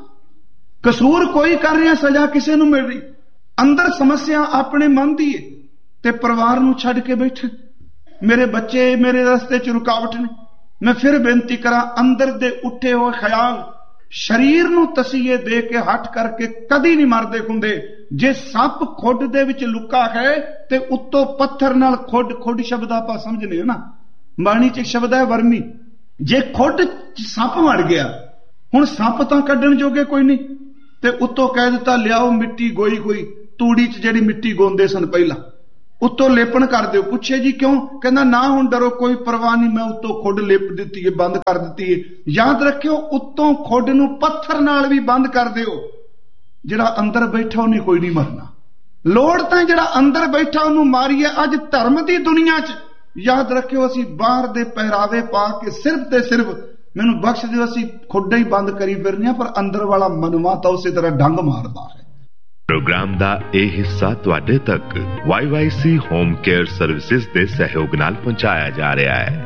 S1: ਕਸੂਰ ਕੋਈ ਕਰ ਰਿਹਾ, ਸਜ਼ਾ ਕਿਸੇ ਨੂੰ ਮਿਲ ਰਹੀ। ਅੰਦਰ ਸਮੱਸਿਆ ਆਪਣੇ ਮਨ ਦੀ ਹੈ ਤੇ ਪਰਿਵਾਰ ਨੂੰ ਛੱਡ ਕੇ ਬੈਠੇ, ਮੇਰੇ ਬੱਚੇ ਮੇਰੇ ਰਸਤੇ 'ਚ ਰੁਕਾਵਟ ਨੇ। ਮੈਂ ਫਿਰ ਬੇਨਤੀ ਕਰਾਂ, ਅੰਦਰ ਦੇ ਉੱਠੇ ਹੋਏ ਖਿਆਲ ਸਰੀਰ ਨੂੰ ਤਸੀਹੇ ਦੇ ਕੇ ਹਟ ਕਰਕੇ ਕਦੀ ਨਹੀਂ ਮਰਦੇ ਹੁੰਦੇ। ਜੇ ਸੱਪ ਖੁੱਡ ਦੇ ਵਿੱਚ ਲੁਕਾ ਹੈ ਤੇ ਉੱਤੋਂ ਪੱਥਰ ਨਾਲ ਖੁੱਡ, ਖੁੱਡ ਸ਼ਬਦ ਆਪਾਂ ਸਮਝਨੇ ਨਾ, ਬਾਣੀ 'ਚ ਇੱਕ ਸ਼ਬਦ ਹੈ ਵਰਮੀ। ਜੇ ਖੁੱਡ 'ਚ ਸੱਪ ਵੜ ਗਿਆ, ਹੁਣ ਸੱਪ ਤਾਂ ਕੱਢਣ ਜੋਗੇ ਕੋਈ ਨਹੀਂ, ਤੇ ਉੱਤੋਂ ਕਹਿ ਦਿੱਤਾ ਲਿਆਓ ਮਿੱਟੀ ਗੋਈ ਹੋਈ, ਤੂੜੀ 'ਚ ਜਿਹੜੀ ਮਿੱਟੀ ਗੋਂਦੇ ਸਨ ਪਹਿਲਾਂ, ਉੱਤੋਂ ਲੇਪਣ ਕਰ ਦਿਓ। ਪੁੱਛੇ ਜੀ ਕਿਉਂ? ਕਹਿੰਦਾ ਨਾ ਹੁਣ ਡਰੋ, ਕੋਈ ਪਰਵਾਹ ਨਹੀਂ, ਮੈਂ ਉੱਤੋਂ ਖੁੱਡ ਲਿਪ ਦਿੱਤੀ ਹੈ, ਬੰਦ ਕਰ ਦਿੱਤੀ ਹੈ। ਯਾਦ ਰੱਖਿਓ, ਉੱਤੋਂ ਖੁੱਡ ਨੂੰ ਪੱਥਰ ਨਾਲ ਵੀ ਬੰਦ ਕਰ ਦਿਓ। ਜਿਹੜਾ ਅੰਦਰ ਬੈਠਾ ਉਹਨੇ ਕੋਈ ਨਹੀਂ ਮਰਨਾ। ਲੋੜ ਤਾਂ ਜਿਹੜਾ ਅੰਦਰ ਬੈਠਾ ਉਹਨੂੰ ਮਾਰੀਏ। ਅੱਜ ਧਰਮ ਦੀ ਦੁਨੀਆ 'ਚ ਯਾਦ ਰੱਖਿਓ, ਅਸੀਂ ਬਾਹਰ ਦੇ ਪਹਿਰਾਵੇ ਪਾ ਕੇ ਸਿਰਫ ਤੇ ਸਿਰਫ, ਮੈਨੂੰ ਬਖਸ਼ ਦਿਓ, ਅਸੀਂ ਖੁੱਡਾ ਹੀ ਬੰਦ ਕਰੀ ਫਿਰਨੇ ਆ, ਪਰ ਅੰਦਰ ਵਾਲਾ ਮਨਵਾ ਤਾਂ ਉਸੇ ਤਰ੍ਹਾਂ ਡੰਗ ਮਾਰਦਾ ਹੈ।
S2: ਪ੍ਰੋਗਰਾਮ ਦਾ ਇਹ ਹਿੱਸਾ ਤੁਹਾਡੇ ਤੱਕ why Y C home care services ਦੇ ਸਹਿਯੋਗ ਨਾਲ ਪਹੁੰਚਾਇਆ ਜਾ ਰਿਹਾ ਹੈ।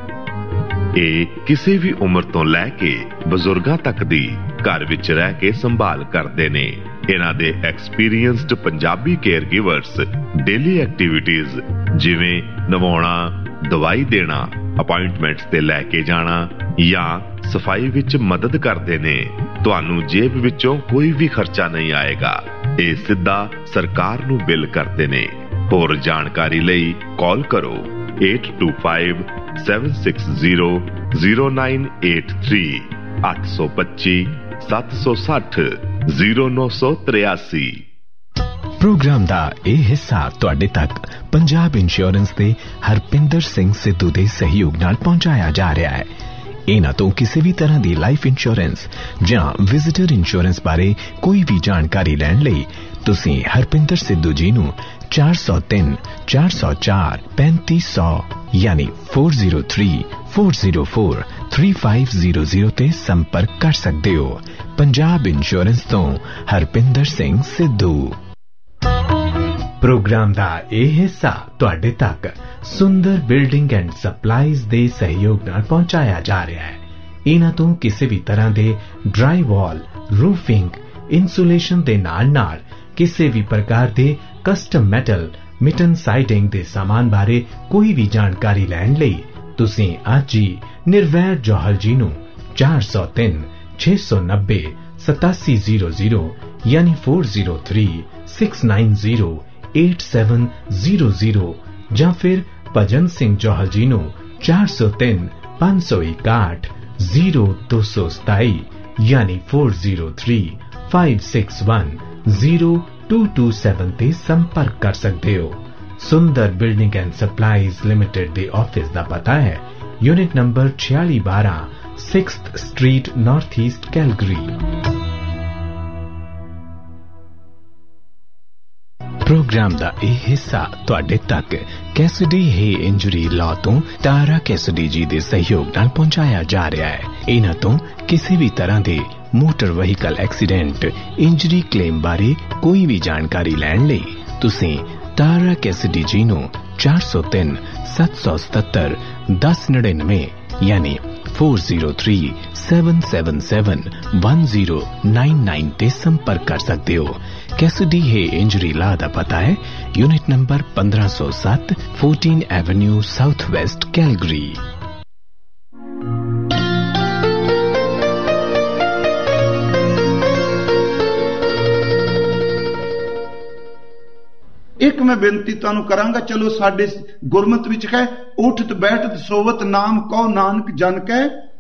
S2: ਇਹ ਕਿਸੇ ਵੀ ਉਮਰ ਤੋਂ ਲੈ ਕੇ ਬਜ਼ੁਰਗਾਂ ਤੱਕ ਦੀ ਘਰ ਵਿੱਚ ਰਹਿ ਕੇ ਸੰਭਾਲ ਕਰਦੇ ਨੇ। ਇਹਨਾਂ ਦੇ experienced Punjabi care ਗਿਵਰਸ daily activities ਜਿਵੇਂ ਨਵਾਉਣਾ, ਦਵਾਈ ਦੇਣਾ, ਅਪਾਇੰਟਮੈਂਟਸ ਤੇ ਲੈ ਕੇ ਜਾਣਾ ਜਾਂ ਸਫਾਈ ਵਿੱਚ ਮਦਦ ਕਰਦੇ ਨੇ। ਤੁਹਾਨੂੰ ਜੇਬ ਵਿੱਚੋਂ ਕੋਈ ਵੀ ਖਰਚਾ ਨਹੀਂ ਆਏਗਾ। ਇਹ ਸਿੱਧਾ ਸਰਕਾਰ ਨੂੰ ਬਿੱਲ ਕਰਦੇ ਨੇ। ਹੋਰ ਜਾਣਕਾਰੀ ਲਈ ਕਾਲ ਕਰੋ eight two five seven six zero zero nine eight three ਅੱਠ ਸੌ ਪੱਚੀ ਸੱਤ ਸੌ ਸੱਠ ਜ਼ੀਰੋ ਨੌ ਸੌ ਤਰਿਆਸੀ।
S3: ਪ੍ਰੋਗਰਾਮ ਦਾ ਇਹ ਹਿੱਸਾ ਤੁਹਾਡੇ ਤੱਕ ਪੰਜਾਬ ਇੰਸ਼ੋਰੈਂਸ ਦੇ ਹਰਪਿੰਦਰ ਸਿੰਘ ਸਿੱਧੂ ਦੇ ਸਹਿਯੋਗ ਨਾਲ ਪਹੁੰਚਾਇਆ ਜਾ ਰਿਹਾ ਹੈ। ਇਹਨਾਂ ਤੋਂ ਕਿਸੇ ਵੀ ਤਰ੍ਹਾਂ ਦੀ ਲਾਈਫ ਇੰਸ਼ੋਰੈਂਸ ਜਾਂ ਵਿਜ਼ਿਟਰ ਇੰਸ਼ੋਰੈਂਸ ਬਾਰੇ ਕੋਈ ਵੀ ਜਾਣਕਾਰੀ ਲੈਣ ਲਈ ਤੁਸੀਂ ਹਰਪਿੰਦਰ ਸਿੱਧੂ ਜੀ ਨੂੰ ਚਾਰ ਸੌ ਤਿੰਨ ਚਾਰ ਸੌ ਚਾਰ ਪੈਂਤੀ ਸੌ ਯਾਨੀ four zero three four zero four three five zero zero ਤੇ ਸੰਪਰਕ ਕਰ ਸਕਦੇ ਹੋ। ਪੰਜਾਬ ਇੰਸ਼ੋਰੈਂਸ ਤੋਂ ਹਰਪਿੰਦਰ ਸਿੰਘ ਸਿੱਧੂ। ਪ੍ਰੋਗਰਾਮ ਦਾ ਇਹ ਹਿੱਸਾ ਤੁਹਾਡੇ ਤੱਕ ਸੁੰਦਰ ਬਿਲਡਿੰਗ ਐਂਡ ਸਪਲਾਈਜ਼ ਦੇ ਸਹਿਯੋਗ ਨਾਲ ਪਹੁੰਚਾਇਆ ਜਾ ਰਿਹਾ ਹੈ। ਇਹਨਾਂ ਤੋਂ ਕਿਸੇ ਵੀ ਤਰ੍ਹਾਂ ਦੇ ਡਰਾਈ ਵਾਲ, ਰੂਫਿੰਗ, ਇਨਸੂਲੇਸ਼ਨ ਦੇ ਨਾਲ ਨਾਲ ਕਿਸੇ ਵੀ ਪ੍ਰਕਾਰ ਦੇ ਕਸਟਮ ਮੈਟਲ, ਮਿਟਨ ਸਾਈਡਿੰਗ ਦੇ ਸਾਮਾਨ ਬਾਰੇ ਕੋਈ ਵੀ ਜਾਣਕਾਰੀ ਲੈਣ ਲਈ ਤੁਸੀਂ ਅੱਜ ਹੀ ਨਿਰਵੈਰ ਜੋਹਲ ਜੀ ਨੂੰ ਚਾਰ ਸੌ ਤਿੰਨ ਛੇ ਸੌ ਨੱਬੇ ਸਤਾਸੀ ਜ਼ੀਰੋ ਜ਼ੀਰੋ ਯਾਨੀ four zero three six nine zero eight seven zero zero ਜਾਂ ਫਿਰ ਭਜਨ ਸਿੰਘ ਜੋਹਲ ਜੀ ਨੂੰ ਚਾਰ ਸੌ ਤਿੰਨ ਪੰਜ ਸੌ ਇਕਾਹਠ ਜ਼ੀਰੋ ਦੋ ਸੌ ਸਤਾਈ ਯਾਨੀ four zero three five six one zero two two seven ਤੇ ਸੰਪਰਕ ਕਰ ਸਕਦੇ ਹੋ। ਸੁੰਦਰ ਬਿਲਡਿੰਗ ਐਂਡ ਸਪਲਾਈਜ਼ ਲਿਮਿਟਿਡ ਦੇ ਆਫਿਸ ਦਾ ਪਤਾ ਹੈ ਯੂਨਿਟ ਨੰਬਰ ਛਿਆਲੀ ਬਾਰਾਂ sixth street north East Calgary. Programme ਦਾ ਇਹ ਹਿੱਸਾ ਤੁਹਾਡੇ ਤੱਕ ਕੈਸਡੀ ਹੈ ਇੰਜਰੀ ਲਾਅ ਤੋਂ ਤਾਰਾ ਕੈਸਡੀ ਜੀ ਦੇ ਸਹਿਯੋਗ ਨਾਲ ਪਹੁੰਚਾਇਆ ਜਾ ਰਿਹਾ ਹੈ। ਇਹਨਾਂ ਤੋਂ ਕਿਸੇ ਵੀ ਤਰ੍ਹਾਂ ਦੇ motor vehicle accident injury claim ਬਾਰੇ ਕੋਈ ਵੀ ਜਾਣਕਾਰੀ ਲੈਣ ਲਈ ਤੁਸੀਂ ਤਾਰਾ ਕੈਸਡੀ ਜੀ ਨੂੰ ਚਾਰ ਸੌ ਤਿੰਨ ਸੱਤ ਸੌ ਸਤੱਤਰ ਦਸ ਨੜਿਨਵੇਂ ਯਾਨੀ four zero three seven seven seven one zero nine nine ਤੇ ਸੰਪਰਕ ਕਰ ਸਕਦੇ ਹੋ। ਕੈਸਡੀ ਹੈ ਇੰਜਰੀ ਲਾ ਦਾ ਪਤਾ ਹੈ ਯੂਨਿਟ ਨੰਬਰ ਪੰਦਰਾਂ ਸੌ ਸੱਤ fourteen avenue south West Calgary.
S1: ਇੱਕ ਮੈਂ ਬੇਨਤੀ ਤੁਹਾਨੂੰ ਕਰਾਂਗਾ, ਚਲੋ ਸਾਡੇ ਗੁਰਮਤ ਵਿੱਚ ਹੈ ਉਠਤ ਬੈਠਤ ਸੋਵਤ ਨਾਮ ਕਹੋ ਨਾਨਕ ਜਨ ਕੈ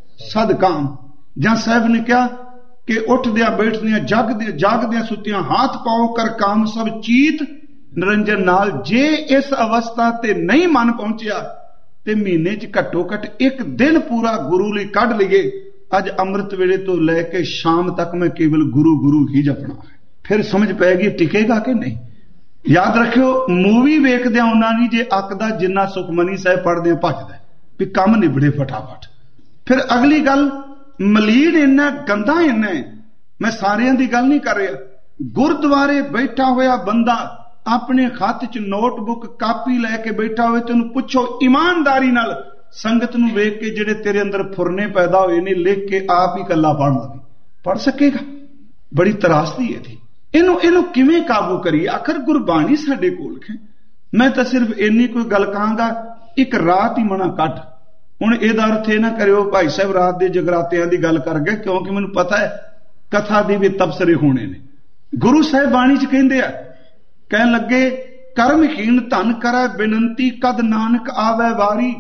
S1: ਸਦਕਾਮ। ਜਾਂ ਸਾਹਿਬ ਨੇ ਕਿਹਾ ਕਿ ਉੱਠਦਿਆਂ ਬੈਠਦਿਆਂ ਜਾਗਦਿਆਂ ਜਾਗਦਿਆਂ ਸੁੱਤਿਆਂ ਹਾਥ ਪਾਓ ਕਰ ਕਾਮ ਸਭ ਚੀਤ ਨਿਰੰਜਨ ਨਾਲ। ਜੇ ਇਸ ਅਵਸਥਾ ਤੇ ਨਹੀਂ ਮਨ ਪਹੁੰਚਿਆ ਤੇ ਮਹੀਨੇ 'ਚ ਘੱਟੋ ਘੱਟ ਇੱਕ ਦਿਨ ਪੂਰਾ ਗੁਰੂ ਲਈ ਕੱਢ ਲਈਏ। ਅੱਜ ਅੰਮ੍ਰਿਤ ਵੇਲੇ ਤੋਂ ਲੈ ਕੇ ਸ਼ਾਮ ਤੱਕ ਮੈਂ ਕੇਵਲ ਗੁਰੂ ਗੁਰੂ ਹੀ ਜਪਣਾ ਹੈ, ਫਿਰ ਸਮਝ ਪਏਗੀ ਟਿਕੇਗਾ ਕਿ ਨਹੀਂ। ਯਾਦ ਰੱਖਿਓ, ਮੂਵੀ ਵੇਖਦਿਆਂ ਉਹਨਾਂ ਨਹੀਂ ਜੇ ਅੱਕਦਾ ਜਿੰਨਾ ਸੁਖਮਨੀ ਸਾਹਿਬ ਪੜ੍ਹਦਿਆਂ ਭੱਜਦਾ ਵੀ ਕੰਮ ਨਿਬੜੇ ਫਟਾਫਟ। ਫਿਰ ਅਗਲੀ ਗੱਲ, ਮਲੀਨ ਇੰਨਾ ਗੰਦਾ ਇੰਨਾ, ਮੈਂ ਸਾਰਿਆਂ ਦੀ ਗੱਲ ਨਹੀਂ ਕਰ ਰਿਹਾ। ਗੁਰਦੁਆਰੇ ਬੈਠਾ ਹੋਇਆ ਬੰਦਾ ਆਪਣੇ ਹੱਥ 'ਚ ਨੋਟਬੁੱਕ ਕਾਪੀ ਲੈ ਕੇ ਬੈਠਾ ਹੋਵੇ ਤੇ ਉਹਨੂੰ ਪੁੱਛੋ ਇਮਾਨਦਾਰੀ ਨਾਲ ਸੰਗਤ ਨੂੰ ਵੇਖ ਕੇ ਜਿਹੜੇ ਤੇਰੇ ਅੰਦਰ ਫੁਰਨੇ ਪੈਦਾ ਹੋਏ ਨੇ ਲਿਖ ਕੇ ਆਪ ਹੀ ਇਕੱਲਾ ਪੜ੍ਹ ਲਵੇ, ਪੜ੍ਹ ਸਕੇਗਾ? ਬੜੀ ਤਰਾਸਦੀ ਹੈ ਇਹਦੀ। ਇਹਨੂੰ ਇਹਨੂੰ ਕਿਵੇਂ ਕਾਬੂ ਕਰੀਏ? ਆਖਰ ਗੁਰਬਾਣੀ ਸਾਡੇ ਕੋਲ ਹੈ। ਮੈਂ ਤਾਂ ਸਿਰਫ ਇੰਨੀ ਕੋਈ ਗੱਲ ਕਹਾਂਗਾ, ਇੱਕ ਰਾਤ ਹੀ ਮਨਾ ਕੱਢ। ਹੁਣ ਇਹਦਾ ਅਰਥ ਇਹ ਨਾ ਕਰਿਓ ਭਾਈ ਸਾਹਿਬ ਰਾਤ ਦੇ ਜਗਰਾਤਿਆਂ ਦੀ ਗੱਲ ਕਰ ਗਏ, ਕਿਉਂਕਿ ਮੈਨੂੰ ਪਤਾ ਹੈ ਕਥਾ ਦੀ ਵੀ ਤਬਸਰੇ ਹੋਣੇ ਨੇ। ਗੁਰੂ ਸਾਹਿਬ ਬਾਣੀ 'ਚ ਕਹਿੰਦੇ ਆ, ਕਹਿਣ ਲੱਗੇ ਕਰਮਹੀਣ ਧਨ ਕਰੈ ਬੇਨੰਤੀ ਕਦ ਨਾਨਕ ਆਵੈ ਵਾਰੀ।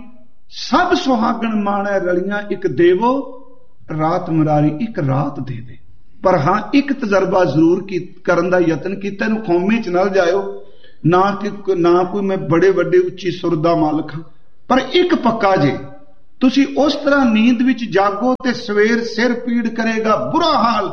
S1: ਸਭ ਸੁਹਾਗਣ ਮਾਣੈ ਰਲੀਆਂ ਇੱਕ ਦੇਵੋ ਰਾਤ ਮਰਾਰੀ। ਇੱਕ ਰਾਤ ਦੇ ਦੇ, ਪਰ ਹਾਂ ਇੱਕ ਤਜਰਬਾ ਜ਼ਰੂਰ ਕਰਨ ਦਾ ਯਤਨ ਕੀਤਾ। ਇਹਨੂੰ ਖੌਮੇ 'ਚ ਨਾ ਜਾਇਓ, ਨਾ ਕਿ ਨਾ ਕੋਈ ਮੈਂ ਬੜੇ ਵੱਡੇ ਉੱਚੀ ਸੁਰ ਦਾ ਮਾਲਕ ਹਾਂ, ਪਰ ਇੱਕ ਪੱਕਾ ਜੇ ਤੁਸੀਂ ਉਸ ਤਰ੍ਹਾਂ ਨੀਂਦ ਵਿੱਚ ਜਾਗੋ ਤੇ ਸਵੇਰ ਸਿਰ ਪੀੜ ਕਰੇਗਾ, ਬੁਰਾ ਹਾਲ।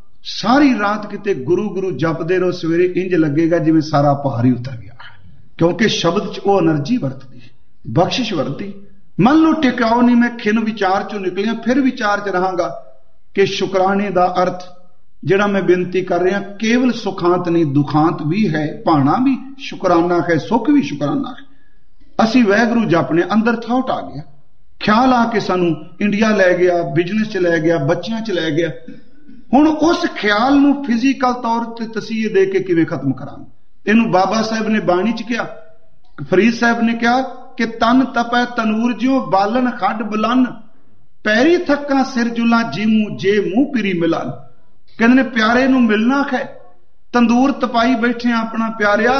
S1: ਸਾਰੀ ਰਾਤ ਕਿਤੇ ਗੁਰੂ ਗੁਰੂ ਜਪਦੇ ਰਹੋ, ਸਵੇਰੇ ਇੰਜ ਲੱਗੇਗਾ ਜਿਵੇਂ ਸਾਰਾ ਭਾਰ ਹੀ ਉਤਰ ਗਿਆ, ਕਿਉਂਕਿ ਸ਼ਬਦ 'ਚ ਉਹ એનર્ਜੀ ਵਰਤਦੀ, ਬਖਸ਼ਿਸ਼ ਵਰਤਦੀ। ਮੰਨ ਲਓ ਟਿਕਾਓ ਨਹੀਂ, ਮੈਂ ਖਿੰਨ ਵਿਚਾਰ 'ਚੋਂ ਨਿਕਲਿਆ, ਫਿਰ ਵਿਚਾਰ 'ਚ ਰਹਾਂਗਾ ਕਿ ਸ਼ੁਕਰਾਨੇ ਦਾ ਅਰਥ ਜਿਹੜਾ ਮੈਂ ਬੇਨਤੀ ਕਰ ਰਿਹਾ ਕੇਵਲ ਸੁਖਾਂਤ ਨਹੀਂ, ਦੁਖਾਂਤ ਵੀ ਹੈ। ਭਾਣਾ ਵੀ ਸ਼ੁਕਰਾਨਾ ਹੈ, ਸੁੱਖ ਵੀ ਸ਼ੁਕਰਾਨਾ ਹੈ। ਅਸੀਂ ਵਾਹਿਗੁਰੂ ਜਪਨੇ, ਅੰਦਰ ਥਾਟ ਆ ਗਿਆ, ਖਿਆਲ ਆ ਕੇ ਸਾਨੂੰ ਇੰਡੀਆ ਲੈ ਗਿਆ, ਬਿਜ਼ਨਸ 'ਚ ਲੈ ਗਿਆ, ਬੱਚਿਆਂ 'ਚ ਲੈ ਗਿਆ। ਹੁਣ ਉਸ ਖਿਆਲ ਨੂੰ ਫਿਜ਼ੀਕਲ ਤੌਰ ਤੇ ਤਸੀਹੇ ਦੇ ਕੇ ਕਿਵੇਂ ਖਤਮ ਕਰਾਂਗੇ? ਇਹਨੂੰ ਬਾਬਾ ਸਾਹਿਬ ਨੇ ਬਾਣੀ 'ਚ ਕਿਹਾ, ਫਰੀਦ ਸਾਹਿਬ ਨੇ ਕਿਹਾ ਕਿ ਤਨ ਤਪੈ ਤਨੂਰ ਜਿਉ ਬਾਲਨ ਖੱਡ ਬੁਲਨ, ਪੈਰੀ ਥੱਕਾਂ ਸਿਰ ਜੁਲਾ ਜੀਮੂ ਜੇ ਮੂੰਹ ਪਿਰੀ ਮਿਲਨ। ਕਹਿੰਦੇ ਨੇ ਪਿਆਰੇ ਨੂੰ ਮਿਲਣਾ ਹੈ ਤੰਦੂਰ ਤਪਾਈ ਬੈਠੇ ਆ ਆਪਣਾ ਪਿਆਰਿਆ।